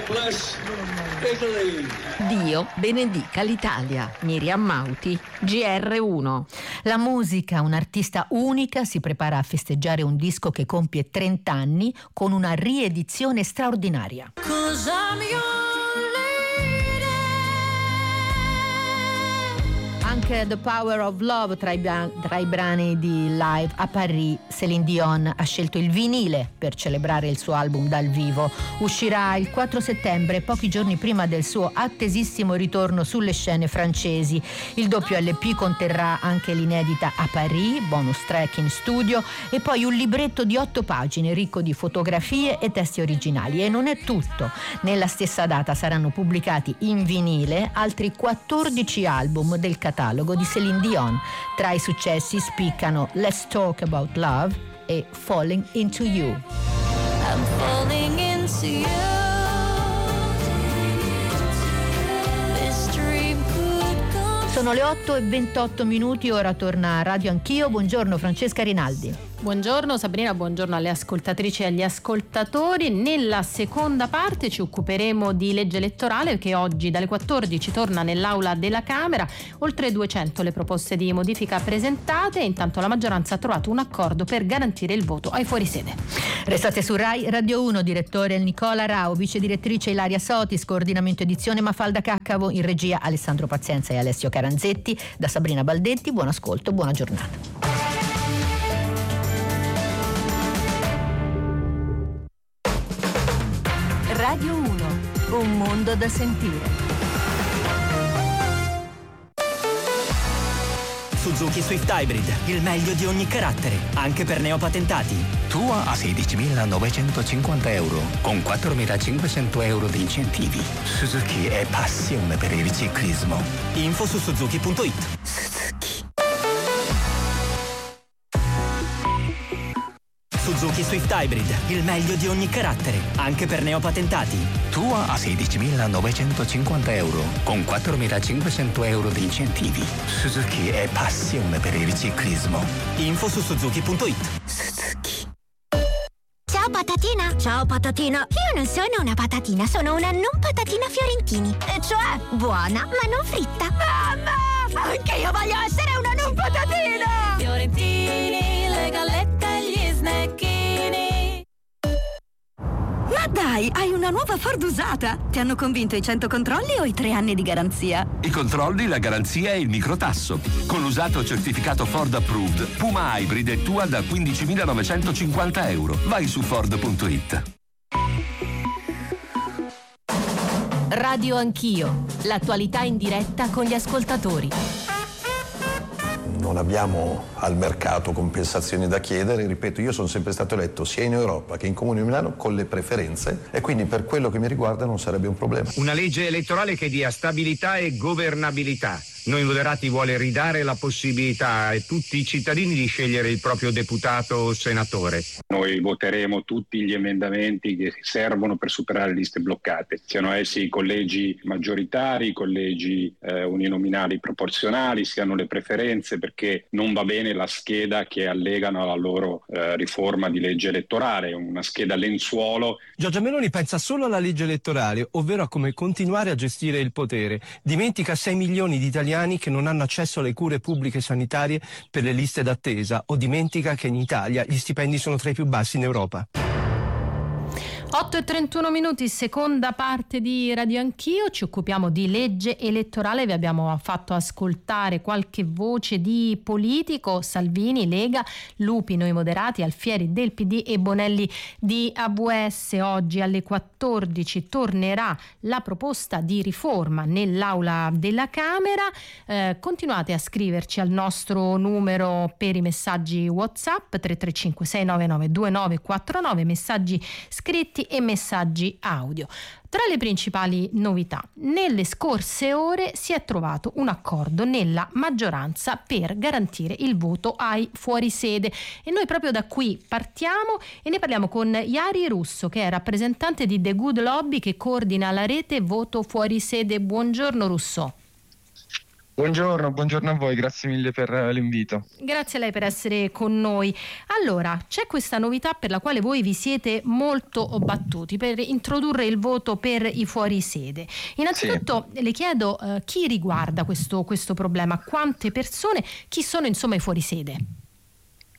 Dio benedica l'Italia. Miriam Mauti, G R uno. La musica, un'artista unica, si prepara a festeggiare un disco che compie trenta anni con una riedizione straordinaria. Anche Like the Power of Love tra i, tra i brani di Live a Paris. Céline Dion ha scelto il vinile per celebrare il suo album dal vivo. Uscirà il quattro settembre, pochi giorni prima del suo attesissimo ritorno sulle scene francesi. Il doppio L P conterrà anche l'inedita A Paris, bonus track in studio, e poi un libretto di otto pagine ricco di fotografie e testi originali. E non è tutto. Nella stessa data saranno pubblicati in vinile altri quattordici album del catalogo di Céline Dion. Tra i successi spiccano Let's Talk About Love e Falling Into You. I'm falling into you. This dream could come. Sono le otto e ventotto minuti, ora torna a Radio Anch'io. Buongiorno Francesca Rinaldi. Buongiorno Sabrina, buongiorno alle ascoltatrici e agli ascoltatori. Nella seconda parte ci occuperemo di legge elettorale, che oggi dalle quattordici torna nell'aula della Camera. Oltre duecento le proposte di modifica presentate, e intanto la maggioranza ha trovato un accordo per garantire il voto ai fuorisede. Restate su Rai Radio uno, direttore Nicola Rao, vice direttrice Ilaria Sotis, coordinamento edizione Mafalda Caccavo, in regia Alessandro Pazienza e Alessio Caranzetti. Da Sabrina Baldetti, buon ascolto, buona giornata. Radio uno, un mondo da sentire. Suzuki Swift Hybrid, il meglio di ogni carattere, anche per neopatentati. Tua a sedicimilanovecentocinquanta euro, con quattromilacinquecento euro di incentivi. Suzuki è passione per il ciclismo. Info su suzuki punto it. Suzuki. Suzuki Swift Hybrid, il meglio di ogni carattere, anche per neopatentati. Tua a sedicimilanovecentocinquanta euro, con quattromilacinquecento euro di incentivi. Suzuki è passione per il ciclismo. Info su suzuki punto it. Suzuki. Ciao patatina! Ciao patatina! Io non sono una patatina, sono una non patatina Fiorentini. E cioè, buona, ma non fritta. Mamma! Anche io voglio essere una non patatina! Fiorentini, le gallette e gli snecchini. Ma dai, hai una nuova Ford usata! Ti hanno convinto i cento controlli o i tre anni di garanzia? I controlli, la garanzia e il microtasso. Con l'usato certificato Ford Approved, Puma Hybrid è tua da quindicimilanovecentocinquanta euro. Vai su ford punto it. Radio Anch'io, l'attualità in diretta con gli ascoltatori. Non abbiamo al mercato compensazioni da chiedere, ripeto, io sono sempre stato eletto sia in Europa che in Comune di Milano con le preferenze e quindi per quello che mi riguarda non sarebbe un problema. Una legge elettorale che dia stabilità e governabilità. Noi moderati vuole ridare la possibilità a tutti i cittadini di scegliere il proprio deputato o senatore. Noi voteremo tutti gli emendamenti che servono per superare le liste bloccate, siano essi i collegi maggioritari, i collegi eh, uninominali proporzionali, siano le preferenze, perché non va bene la scheda che allegano alla loro eh, riforma di legge elettorale, una scheda lenzuolo. Giorgia Meloni pensa solo alla legge elettorale, ovvero a come continuare a gestire il potere. Dimentica sei milioni di italiani che non hanno accesso alle cure pubbliche sanitarie per le liste d'attesa, o dimentica che in Italia gli stipendi sono tra i più bassi in Europa. otto e trentuno minuti, seconda parte di Radio Anch'io. Ci occupiamo di legge elettorale. Vi abbiamo fatto ascoltare qualche voce di politico: Salvini, Lega, Lupi, Noi Moderati, Alfieri del P D e Bonelli di A V S. Oggi alle quattordici tornerà la proposta di riforma nell'aula della Camera. Eh, continuate a scriverci al nostro numero per i messaggi WhatsApp tre tre cinque sei nove nove due nove quattro nove, messaggi scritti e messaggi audio. Tra le principali novità, nelle scorse ore si è trovato un accordo nella maggioranza per garantire il voto ai fuorisede, e noi proprio da qui partiamo e ne parliamo con Iari Russo, che è rappresentante di The Good Lobby, che coordina la rete Voto Fuorisede. Buongiorno Russo. Buongiorno, buongiorno a voi, grazie mille per l'invito. Grazie a lei per essere con noi. Allora, c'è questa novità per la quale voi vi siete molto battuti, per introdurre il voto per i fuorisede. Innanzitutto sì. le chiedo uh, chi riguarda questo, questo problema, quante persone, chi sono insomma i fuorisede?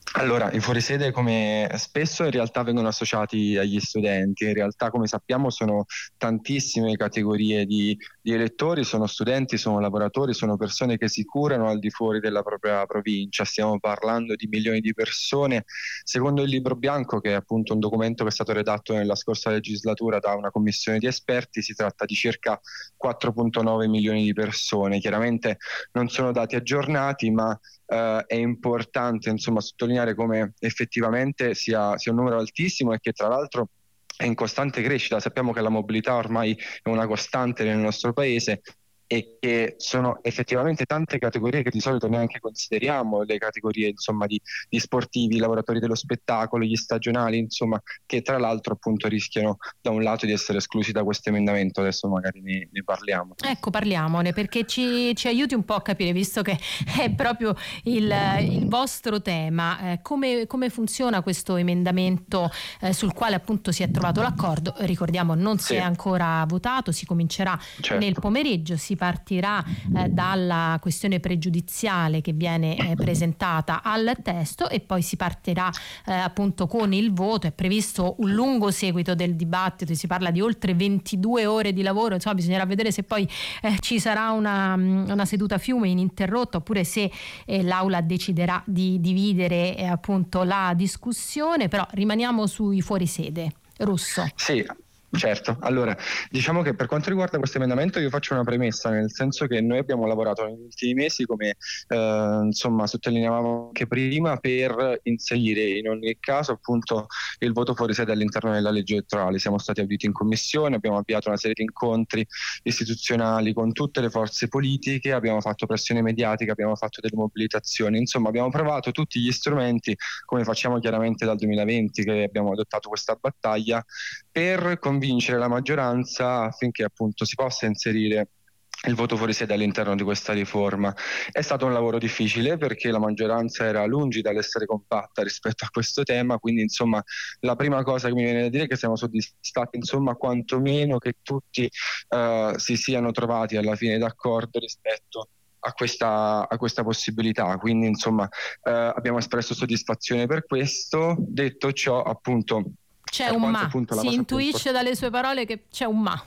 Allora, i fuorisede come spesso in realtà vengono associati agli studenti, in realtà come sappiamo sono tantissime categorie di, di elettori, sono studenti, sono lavoratori, sono persone che si curano al di fuori della propria provincia, stiamo parlando di milioni di persone. Secondo il libro bianco, che è appunto un documento che è stato redatto nella scorsa legislatura da una commissione di esperti, si tratta di circa quattro virgola nove milioni di persone. Chiaramente non sono dati aggiornati, ma Uh, è importante insomma sottolineare come effettivamente sia, sia un numero altissimo e che tra l'altro è in costante crescita. Sappiamo che la mobilità ormai è una costante nel nostro paese e che sono effettivamente tante categorie che di solito neanche consideriamo, le categorie insomma di, di sportivi, lavoratori dello spettacolo, gli stagionali, insomma, che tra l'altro appunto rischiano da un lato di essere esclusi da questo emendamento. Adesso magari ne, ne parliamo. Ecco, parliamone, perché ci, ci aiuti un po' a capire, visto che è proprio il, il vostro tema, eh, come, come funziona questo emendamento eh, sul quale appunto si è trovato l'accordo. Ricordiamo, non si Sì. è ancora votato, si comincerà Certo. nel pomeriggio, si partirà eh, dalla questione pregiudiziale che viene eh, presentata al testo e poi si partirà eh, appunto con il voto. È previsto un lungo seguito del dibattito, si parla di oltre ventidue ore di lavoro, insomma bisognerà vedere se poi eh, ci sarà una, una seduta fiume ininterrotta oppure se eh, l'Aula deciderà di dividere eh, appunto la discussione, però rimaniamo sui fuorisede. Russo. Sì. Certo, allora diciamo che per quanto riguarda questo emendamento io faccio una premessa, nel senso che noi abbiamo lavorato negli ultimi mesi, come eh, insomma sottolineavamo anche prima, per inserire in ogni caso appunto il voto fuori sede all'interno della legge elettorale. Siamo stati auditi in commissione, abbiamo avviato una serie di incontri istituzionali con tutte le forze politiche, abbiamo fatto pressione mediatica, abbiamo fatto delle mobilitazioni, insomma abbiamo provato tutti gli strumenti, come facciamo chiaramente dal duemilaventi che abbiamo adottato questa battaglia, per convincere la maggioranza affinché appunto si possa inserire il voto fuori sede all'interno di questa riforma. È stato un lavoro difficile perché la maggioranza era lungi dall'essere compatta rispetto a questo tema, quindi insomma la prima cosa che mi viene da dire è che siamo soddisfatti insomma quantomeno che tutti uh, si siano trovati alla fine d'accordo rispetto a questa, a questa possibilità, quindi insomma uh, abbiamo espresso soddisfazione per questo. Detto ciò, appunto C'è un ma, si intuisce dalle sue parole che c'è un ma.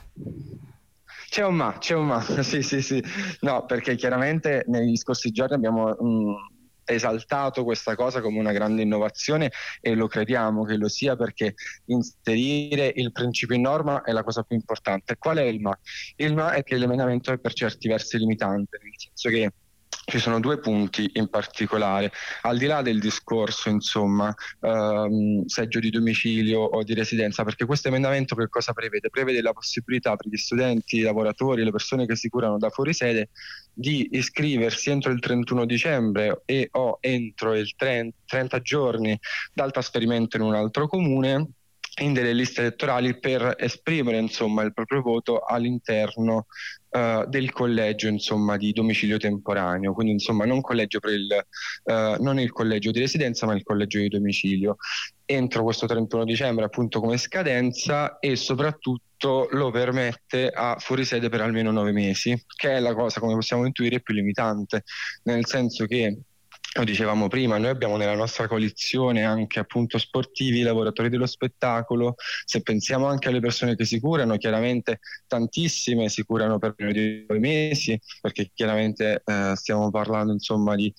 C'è un ma, c'è un ma, sì sì sì, no, perché chiaramente negli scorsi giorni abbiamo mh, esaltato questa cosa come una grande innovazione e lo crediamo che lo sia, perché inserire il principio in norma è la cosa più importante. Qual è il ma? Il ma è che l'emendamento è per certi versi limitante, nel senso che ci sono due punti in particolare, al di là del discorso insomma ehm, seggio di domicilio o di residenza, perché questo emendamento che cosa prevede? Prevede la possibilità per gli studenti, i lavoratori, le persone che si curano da fuori sede di iscriversi entro il trentuno dicembre e o entro il trenta giorni dal trasferimento in un altro comune in delle liste elettorali per esprimere insomma il proprio voto all'interno uh, del collegio insomma di domicilio temporaneo, quindi insomma non collegio per il uh, non il collegio di residenza ma il collegio di domicilio entro questo trentuno dicembre appunto come scadenza, e soprattutto lo permette a fuorisede per almeno nove mesi, che è la cosa, come possiamo intuire, più limitante, nel senso che, lo dicevamo prima, noi abbiamo nella nostra coalizione anche appunto sportivi, lavoratori dello spettacolo. Se pensiamo anche alle persone che si curano, chiaramente tantissime si curano per meno di due mesi, perché chiaramente eh, stiamo parlando insomma di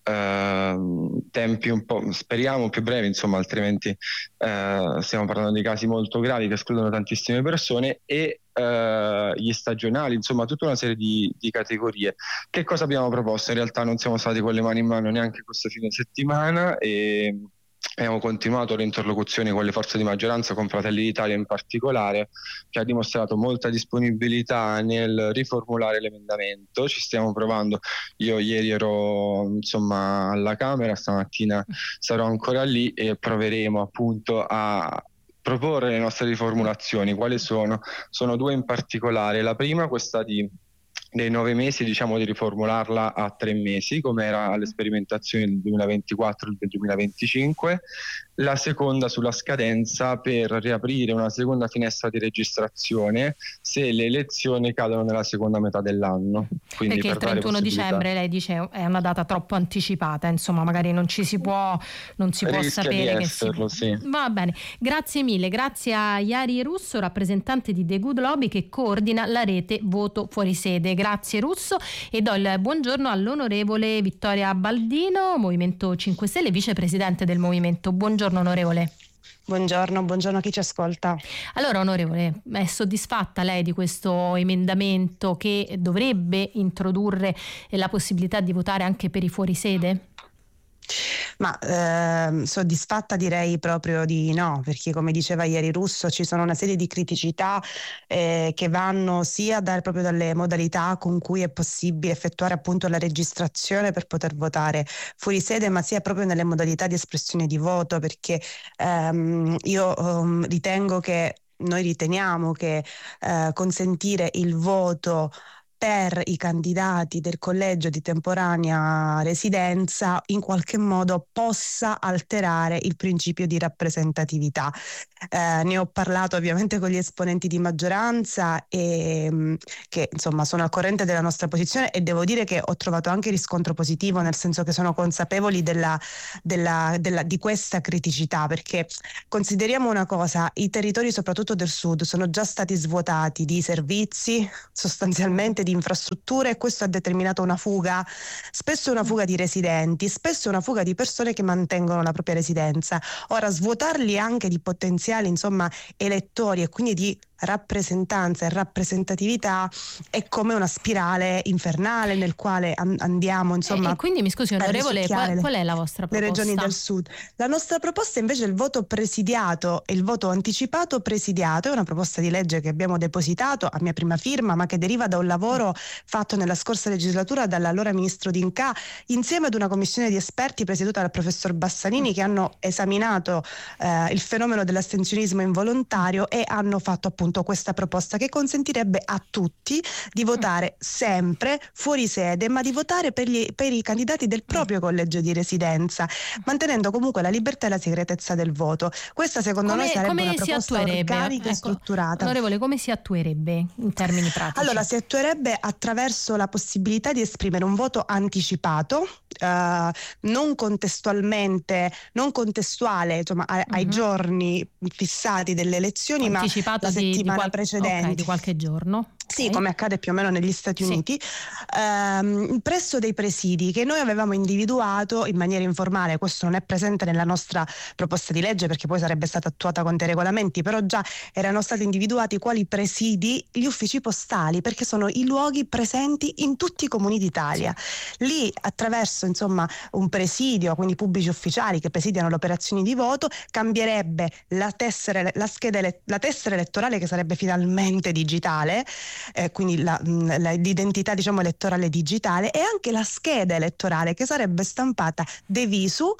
Uh, tempi un po' speriamo più brevi, insomma, altrimenti uh, stiamo parlando di casi molto gravi che escludono tantissime persone, e uh, gli stagionali, insomma tutta una serie di, di categorie. Che cosa abbiamo proposto? In realtà non siamo stati con le mani in mano neanche questo fine settimana e abbiamo continuato le interlocuzioni con le forze di maggioranza, con Fratelli d'Italia in particolare, che ha dimostrato molta disponibilità nel riformulare l'emendamento. Ci stiamo provando. Io ieri ero insomma alla Camera, stamattina sarò ancora lì e proveremo appunto a proporre le nostre riformulazioni. Quali sono? Sono due in particolare. La prima, questa di dei nove mesi, diciamo di riformularla a tre mesi, come era alle sperimentazioni del duemilaventiquattro e del duemilaventicinque, la seconda sulla scadenza per riaprire una seconda finestra di registrazione se le elezioni cadono nella seconda metà dell'anno. Quindi perché per il trentuno dicembre, lei dice, è una data troppo anticipata, insomma magari non ci si può non si può Rischia sapere di che esserlo, si... sì. Va bene, grazie mille, grazie a Iari Russo, rappresentante di The Good Lobby che coordina la rete Voto Fuori Sede. Grazie Russo, e do il buongiorno all'onorevole Vittoria Baldino, Movimento cinque Stelle, vicepresidente del Movimento. Buongiorno onorevole. Buongiorno, buongiorno a chi ci ascolta. Allora onorevole, è soddisfatta lei di questo emendamento che dovrebbe introdurre la possibilità di votare anche per i fuorisede? Ma ehm, soddisfatta direi proprio di no, perché come diceva ieri Russo ci sono una serie di criticità eh, che vanno sia dal, proprio dalle modalità con cui è possibile effettuare appunto la registrazione per poter votare fuori sede, ma sia proprio nelle modalità di espressione di voto, perché ehm, io um, ritengo che noi riteniamo che eh, consentire il voto per i candidati del collegio di temporanea residenza in qualche modo possa alterare il principio di rappresentatività. Eh, ne ho parlato ovviamente con gli esponenti di maggioranza e mh, che insomma sono al corrente della nostra posizione, e devo dire che ho trovato anche riscontro positivo, nel senso che sono consapevoli della, della, della, di questa criticità, perché consideriamo una cosa: i territori soprattutto del sud sono già stati svuotati di servizi, sostanzialmente di infrastrutture, e questo ha determinato una fuga, spesso una fuga di residenti, spesso una fuga di persone che mantengono la propria residenza. Ora svuotarli anche di potenziali insomma elettori e quindi di rappresentanza e rappresentatività è come una spirale infernale nel quale an- andiamo insomma. E, e quindi mi scusi onorevole, qual, qual è la vostra proposta? Le regioni del sud. La nostra proposta invece è il voto presidiato e il voto anticipato presidiato. È una proposta di legge che abbiamo depositato a mia prima firma, ma che deriva da un lavoro fatto nella scorsa legislatura dall'allora ministro D'Incà insieme ad una commissione di esperti presieduta dal professor Bassanini, che hanno esaminato eh, il fenomeno dell'astensionismo involontario e hanno fatto appunto questa proposta che consentirebbe a tutti di votare sempre fuori sede, ma di votare per, gli, per i candidati del proprio collegio di residenza, mantenendo comunque la libertà e la segretezza del voto. Questa secondo come, noi sarebbe come una si proposta attuerebbe? organica e ecco, strutturata. Onorevole, come si attuerebbe in termini pratici? Allora, si attuerebbe attraverso la possibilità di esprimere un voto anticipato, eh, non contestualmente, non contestuale insomma, ai, uh-huh. ai giorni fissati delle elezioni, anticipato ma la di, settimana di qual- precedente. Okay, di qualche giorno. Sì, come accade più o meno negli Stati sì. Uniti, ehm, presso dei presidi che noi avevamo individuato in maniera informale. Questo non è presente nella nostra proposta di legge perché poi sarebbe stata attuata con dei regolamenti, però già erano stati individuati quali presidi, gli uffici postali, perché sono i luoghi presenti in tutti i comuni d'Italia. Sì. Lì attraverso insomma un presidio, quindi pubblici ufficiali che presidiano le operazioni di voto, cambierebbe la tessera, la scheda, la tessera elettorale, che sarebbe finalmente digitale. Eh, quindi la, la, l'identità diciamo elettorale digitale, e anche la scheda elettorale che sarebbe stampata de visu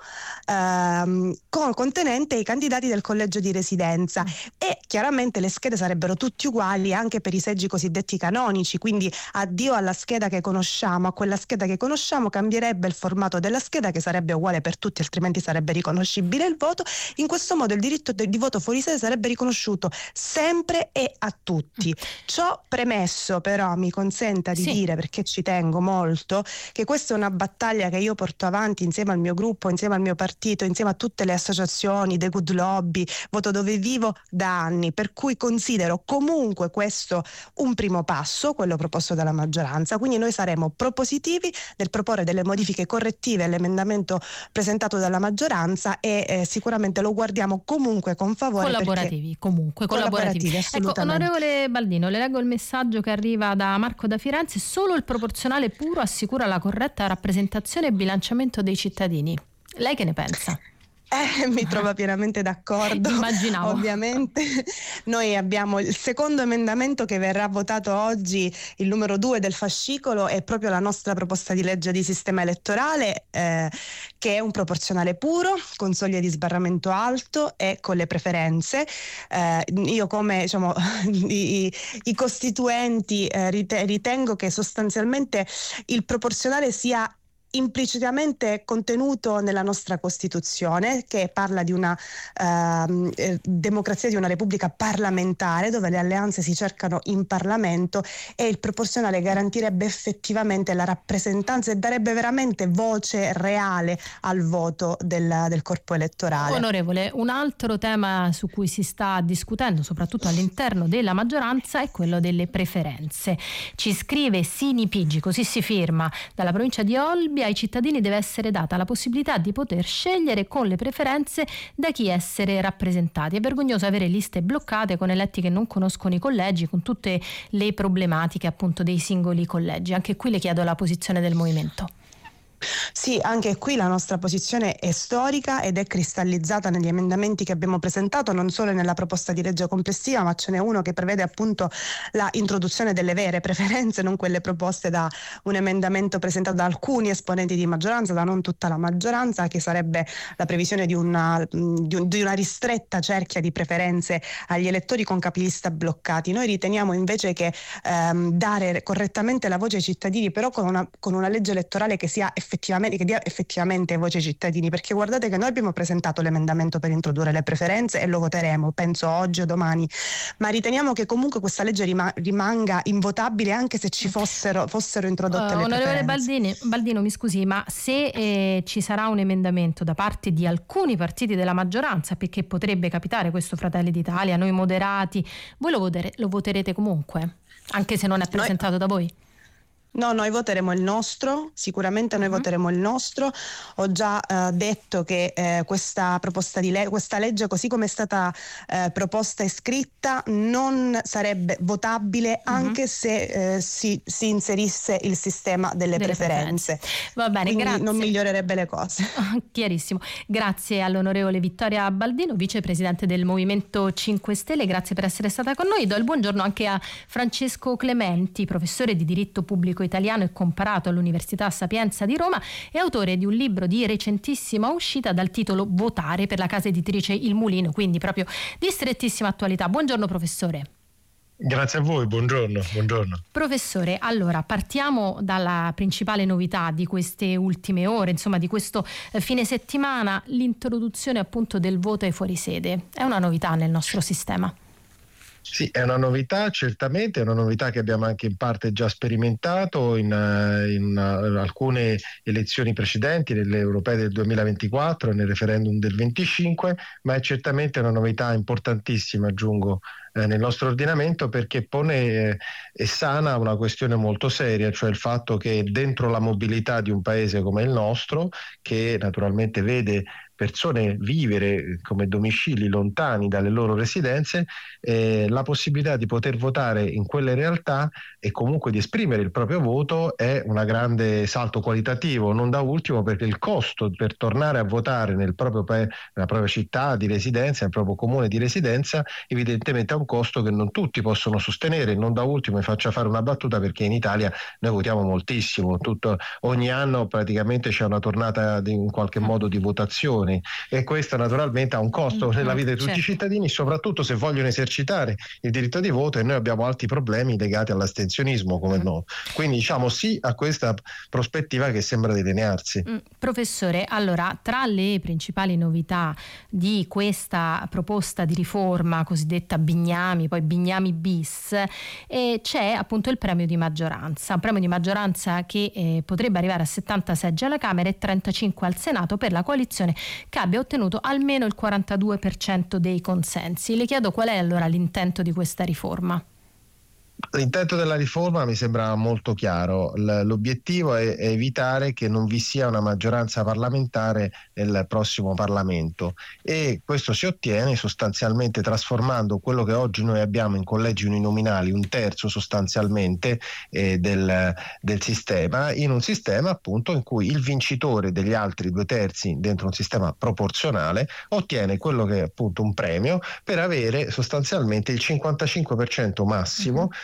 ehm, con, contenente i candidati del collegio di residenza, e chiaramente le schede sarebbero tutti uguali anche per i seggi cosiddetti canonici, quindi addio alla scheda che conosciamo, a quella scheda che conosciamo cambierebbe il formato della scheda, che sarebbe uguale per tutti, altrimenti sarebbe riconoscibile il voto. In questo modo il diritto de- di voto fuori sede sarebbe riconosciuto sempre e a tutti. Ciò premesso, però, mi consenta di sì. dire, perché ci tengo molto, che questa è una battaglia che io porto avanti insieme al mio gruppo, insieme al mio partito, insieme a tutte le associazioni, The Good Lobby, Voto Dove Vivo, da anni, per cui considero comunque questo un primo passo, quello proposto dalla maggioranza. Quindi noi saremo propositivi nel proporre delle modifiche correttive all'emendamento presentato dalla maggioranza, e eh, sicuramente lo guardiamo comunque con favore. Collaborativi, comunque collaborativi. collaborativi ecco, onorevole Baldino, le leggo il messaggio che arriva da Marco da Firenze: solo il proporzionale puro assicura la corretta rappresentazione e bilanciamento dei cittadini. Lei che ne pensa? Eh, mi trova pienamente d'accordo. Immaginavo. Ovviamente noi abbiamo il secondo emendamento che verrà votato oggi, il numero due del fascicolo, è proprio la nostra proposta di legge di sistema elettorale, eh, che è un proporzionale puro, con soglie di sbarramento alto e con le preferenze. Eh, io come diciamo i, i costituenti eh, ritengo che sostanzialmente il proporzionale sia implicitamente contenuto nella nostra Costituzione, che parla di una eh, democrazia, di una repubblica parlamentare dove le alleanze si cercano in Parlamento, e il proporzionale garantirebbe effettivamente la rappresentanza e darebbe veramente voce reale al voto del, del corpo elettorale. Onorevole, un altro tema su cui si sta discutendo soprattutto all'interno della maggioranza è quello delle preferenze. Ci scrive Sini Pigi, così si firma, dalla provincia di Olbia: ai cittadini deve essere data la possibilità di poter scegliere con le preferenze da chi essere rappresentati. È vergognoso avere liste bloccate con eletti che non conoscono i collegi, con tutte le problematiche appunto dei singoli collegi. Anche qui le chiedo la posizione del movimento. Sì, anche qui la nostra posizione è storica ed è cristallizzata negli emendamenti che abbiamo presentato, non solo nella proposta di legge complessiva, ma ce n'è uno che prevede appunto la introduzione delle vere preferenze, non quelle proposte da un emendamento presentato da alcuni esponenti di maggioranza, da non tutta la maggioranza, che sarebbe la previsione di una, di un, di una ristretta cerchia di preferenze agli elettori con capilista bloccati. Noi riteniamo invece che ehm, dare correttamente la voce ai cittadini, però con una, con una legge elettorale che sia effettivamente effettivamente, che dia effettivamente voce ai cittadini, perché guardate che noi abbiamo presentato l'emendamento per introdurre le preferenze e lo voteremo, penso oggi o domani, ma riteniamo che comunque questa legge rima- rimanga invotabile anche se ci fossero, fossero introdotte uh, le onorevole preferenze. Baldini, Baldino, mi scusi, ma se eh, ci sarà un emendamento da parte di alcuni partiti della maggioranza, perché potrebbe capitare questo, Fratelli d'Italia, noi moderati, voi lo, votere- lo voterete comunque, anche se non è presentato noi... da voi? No, noi voteremo il nostro, sicuramente noi uh-huh. voteremo il nostro. Ho già eh, detto che eh, questa proposta di le- questa legge, così come è stata eh, proposta e scritta, non sarebbe votabile uh-huh. anche se eh, si, si inserisse il sistema delle, delle preferenze. preferenze. Va bene, quindi grazie. non migliorerebbe le cose. Chiarissimo. Grazie all'onorevole Vittoria Baldino, vicepresidente del Movimento cinque Stelle, grazie per essere stata con noi. Do il buongiorno anche a Francesco Clementi, professore di diritto pubblico italiano e comparato all'Università Sapienza di Roma e autore di un libro di recentissima uscita dal titolo Votare, per la casa editrice Il Mulino, quindi proprio di strettissima attualità. Buongiorno professore. Grazie a voi, buongiorno, buongiorno. Professore, allora partiamo dalla principale novità di queste ultime ore, insomma di questo fine settimana, l'introduzione appunto del voto ai fuorisede. È una novità nel nostro sistema? Sì, è una novità, certamente, è una novità che abbiamo anche in parte già sperimentato in, in alcune elezioni precedenti, nelle europee del duemilaventiquattro e nel referendum del venticinque, ma è certamente una novità importantissima, aggiungo, eh, nel nostro ordinamento, perché pone eh, e sana una questione molto seria, cioè il fatto che dentro la mobilità di un paese come il nostro, che naturalmente vede persone vivere come domicili lontani dalle loro residenze, eh, la possibilità di poter votare in quelle realtà e comunque di esprimere il proprio voto è un grande salto qualitativo, non da ultimo perché il costo per tornare a votare nel proprio pa- nella propria città di residenza, nel proprio comune di residenza, evidentemente è un costo che non tutti possono sostenere. Non da ultimo mi faccia fare una battuta, perché in Italia noi votiamo moltissimo, tutto, ogni anno praticamente c'è una tornata di, in qualche modo di votazione, e questo naturalmente ha un costo mm-hmm, nella vita di tutti certo. i cittadini, soprattutto se vogliono esercitare il diritto di voto, e noi abbiamo alti problemi legati all'astensionismo come mm. no. Quindi diciamo sì a questa prospettiva che sembra delinearsi. Mm, professore, allora tra le principali novità di questa proposta di riforma cosiddetta Bignami, poi Bignami bis, eh, c'è appunto il premio di maggioranza, un premio di maggioranza che eh, potrebbe arrivare a settanta seggi alla Camera e trentacinque al Senato per la coalizione che abbia ottenuto almeno il quarantadue per cento dei consensi. Le chiedo qual è allora l'intento di questa riforma? L'intento della riforma mi sembra molto chiaro. L'obiettivo è evitare che non vi sia una maggioranza parlamentare nel prossimo Parlamento, e questo si ottiene sostanzialmente trasformando quello che oggi noi abbiamo in collegi uninominali, un terzo sostanzialmente eh, del, del sistema, in un sistema appunto in cui il vincitore degli altri due terzi dentro un sistema proporzionale ottiene quello che è appunto un premio per avere sostanzialmente il cinquantacinque per cento massimo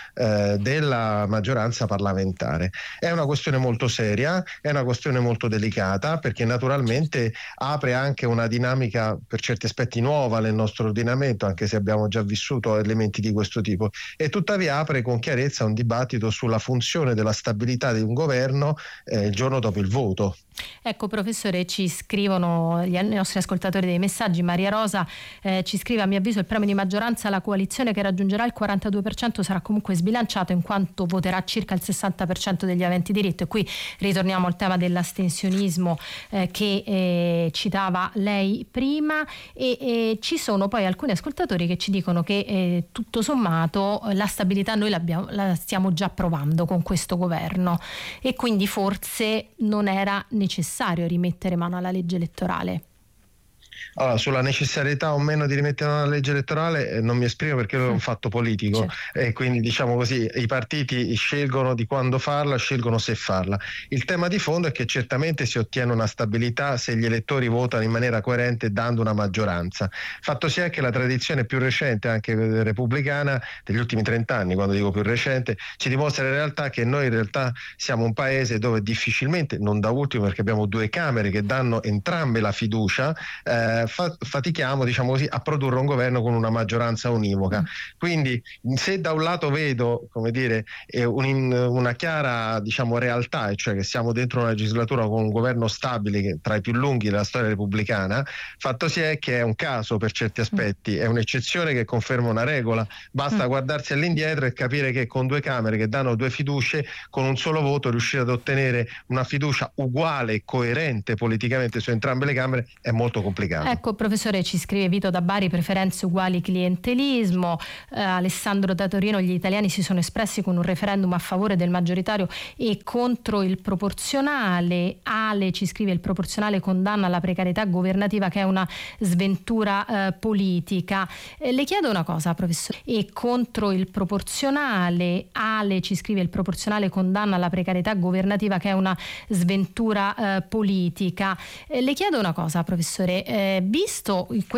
eh, della maggioranza parlamentare. È una questione molto seria, è una questione molto delicata, perché naturalmente apre anche una dinamica per certi aspetti nuova nel nostro ordinamento, anche se abbiamo già vissuto elementi di questo tipo, e tuttavia apre con chiarezza un dibattito sulla funzione della stabilità di un governo eh, il giorno dopo il voto. Ecco professore, ci scrivono gli, i nostri ascoltatori dei messaggi. Maria Rosa eh, ci scrive: a mio avviso il premio di maggioranza, la coalizione che raggiungerà il quarantadue per cento sarà comunque sbilanciato, in quanto voterà circa il sessanta per cento degli aventi diritto. E qui ritorniamo al tema dell'astensionismo eh, che eh, citava lei prima, e, e ci sono poi alcuni ascoltatori che ci dicono che eh, tutto sommato la stabilità noi la stiamo già provando con questo governo, e quindi forse non era necessario necessario rimettere mano alla legge elettorale. Allora, sulla necessarietà o meno di rimettere alla legge elettorale eh, non mi esprimo, perché è un fatto politico, certo. E quindi diciamo così i partiti scelgono di quando farla, scelgono se farla. Il tema di fondo è che certamente si ottiene una stabilità se gli elettori votano in maniera coerente dando una maggioranza. Fatto sia che la tradizione più recente, anche repubblicana, degli ultimi trent'anni, quando dico più recente, ci dimostra in realtà che noi in realtà siamo un paese dove difficilmente, non da ultimo perché abbiamo due Camere che danno entrambe la fiducia, eh, fatichiamo, diciamo così, a produrre un governo con una maggioranza univoca. Quindi se da un lato vedo, come dire, un, una chiara, diciamo, realtà, e cioè che siamo dentro una legislatura con un governo stabile che tra i più lunghi della storia repubblicana, fatto si è che è un caso per certi aspetti, è un'eccezione che conferma una regola. Basta mm. guardarsi all'indietro e capire che con due Camere che danno due fiducie, con un solo voto riuscire ad ottenere una fiducia uguale e coerente politicamente su entrambe le Camere è molto complicato. Ecco professore, ci scrive Vito da Bari: preferenze uguali clientelismo. eh, Alessandro da Torino: gli italiani si sono espressi con un referendum a favore del maggioritario e contro il proporzionale. Ale ci scrive: il proporzionale condanna la precarietà governativa, che è una sventura eh, politica. eh, le chiedo una cosa professore, e contro il proporzionale. Ale ci scrive: il proporzionale condanna la precarietà governativa, che è una sventura eh, politica. eh, le chiedo una cosa professore, eh, visto questo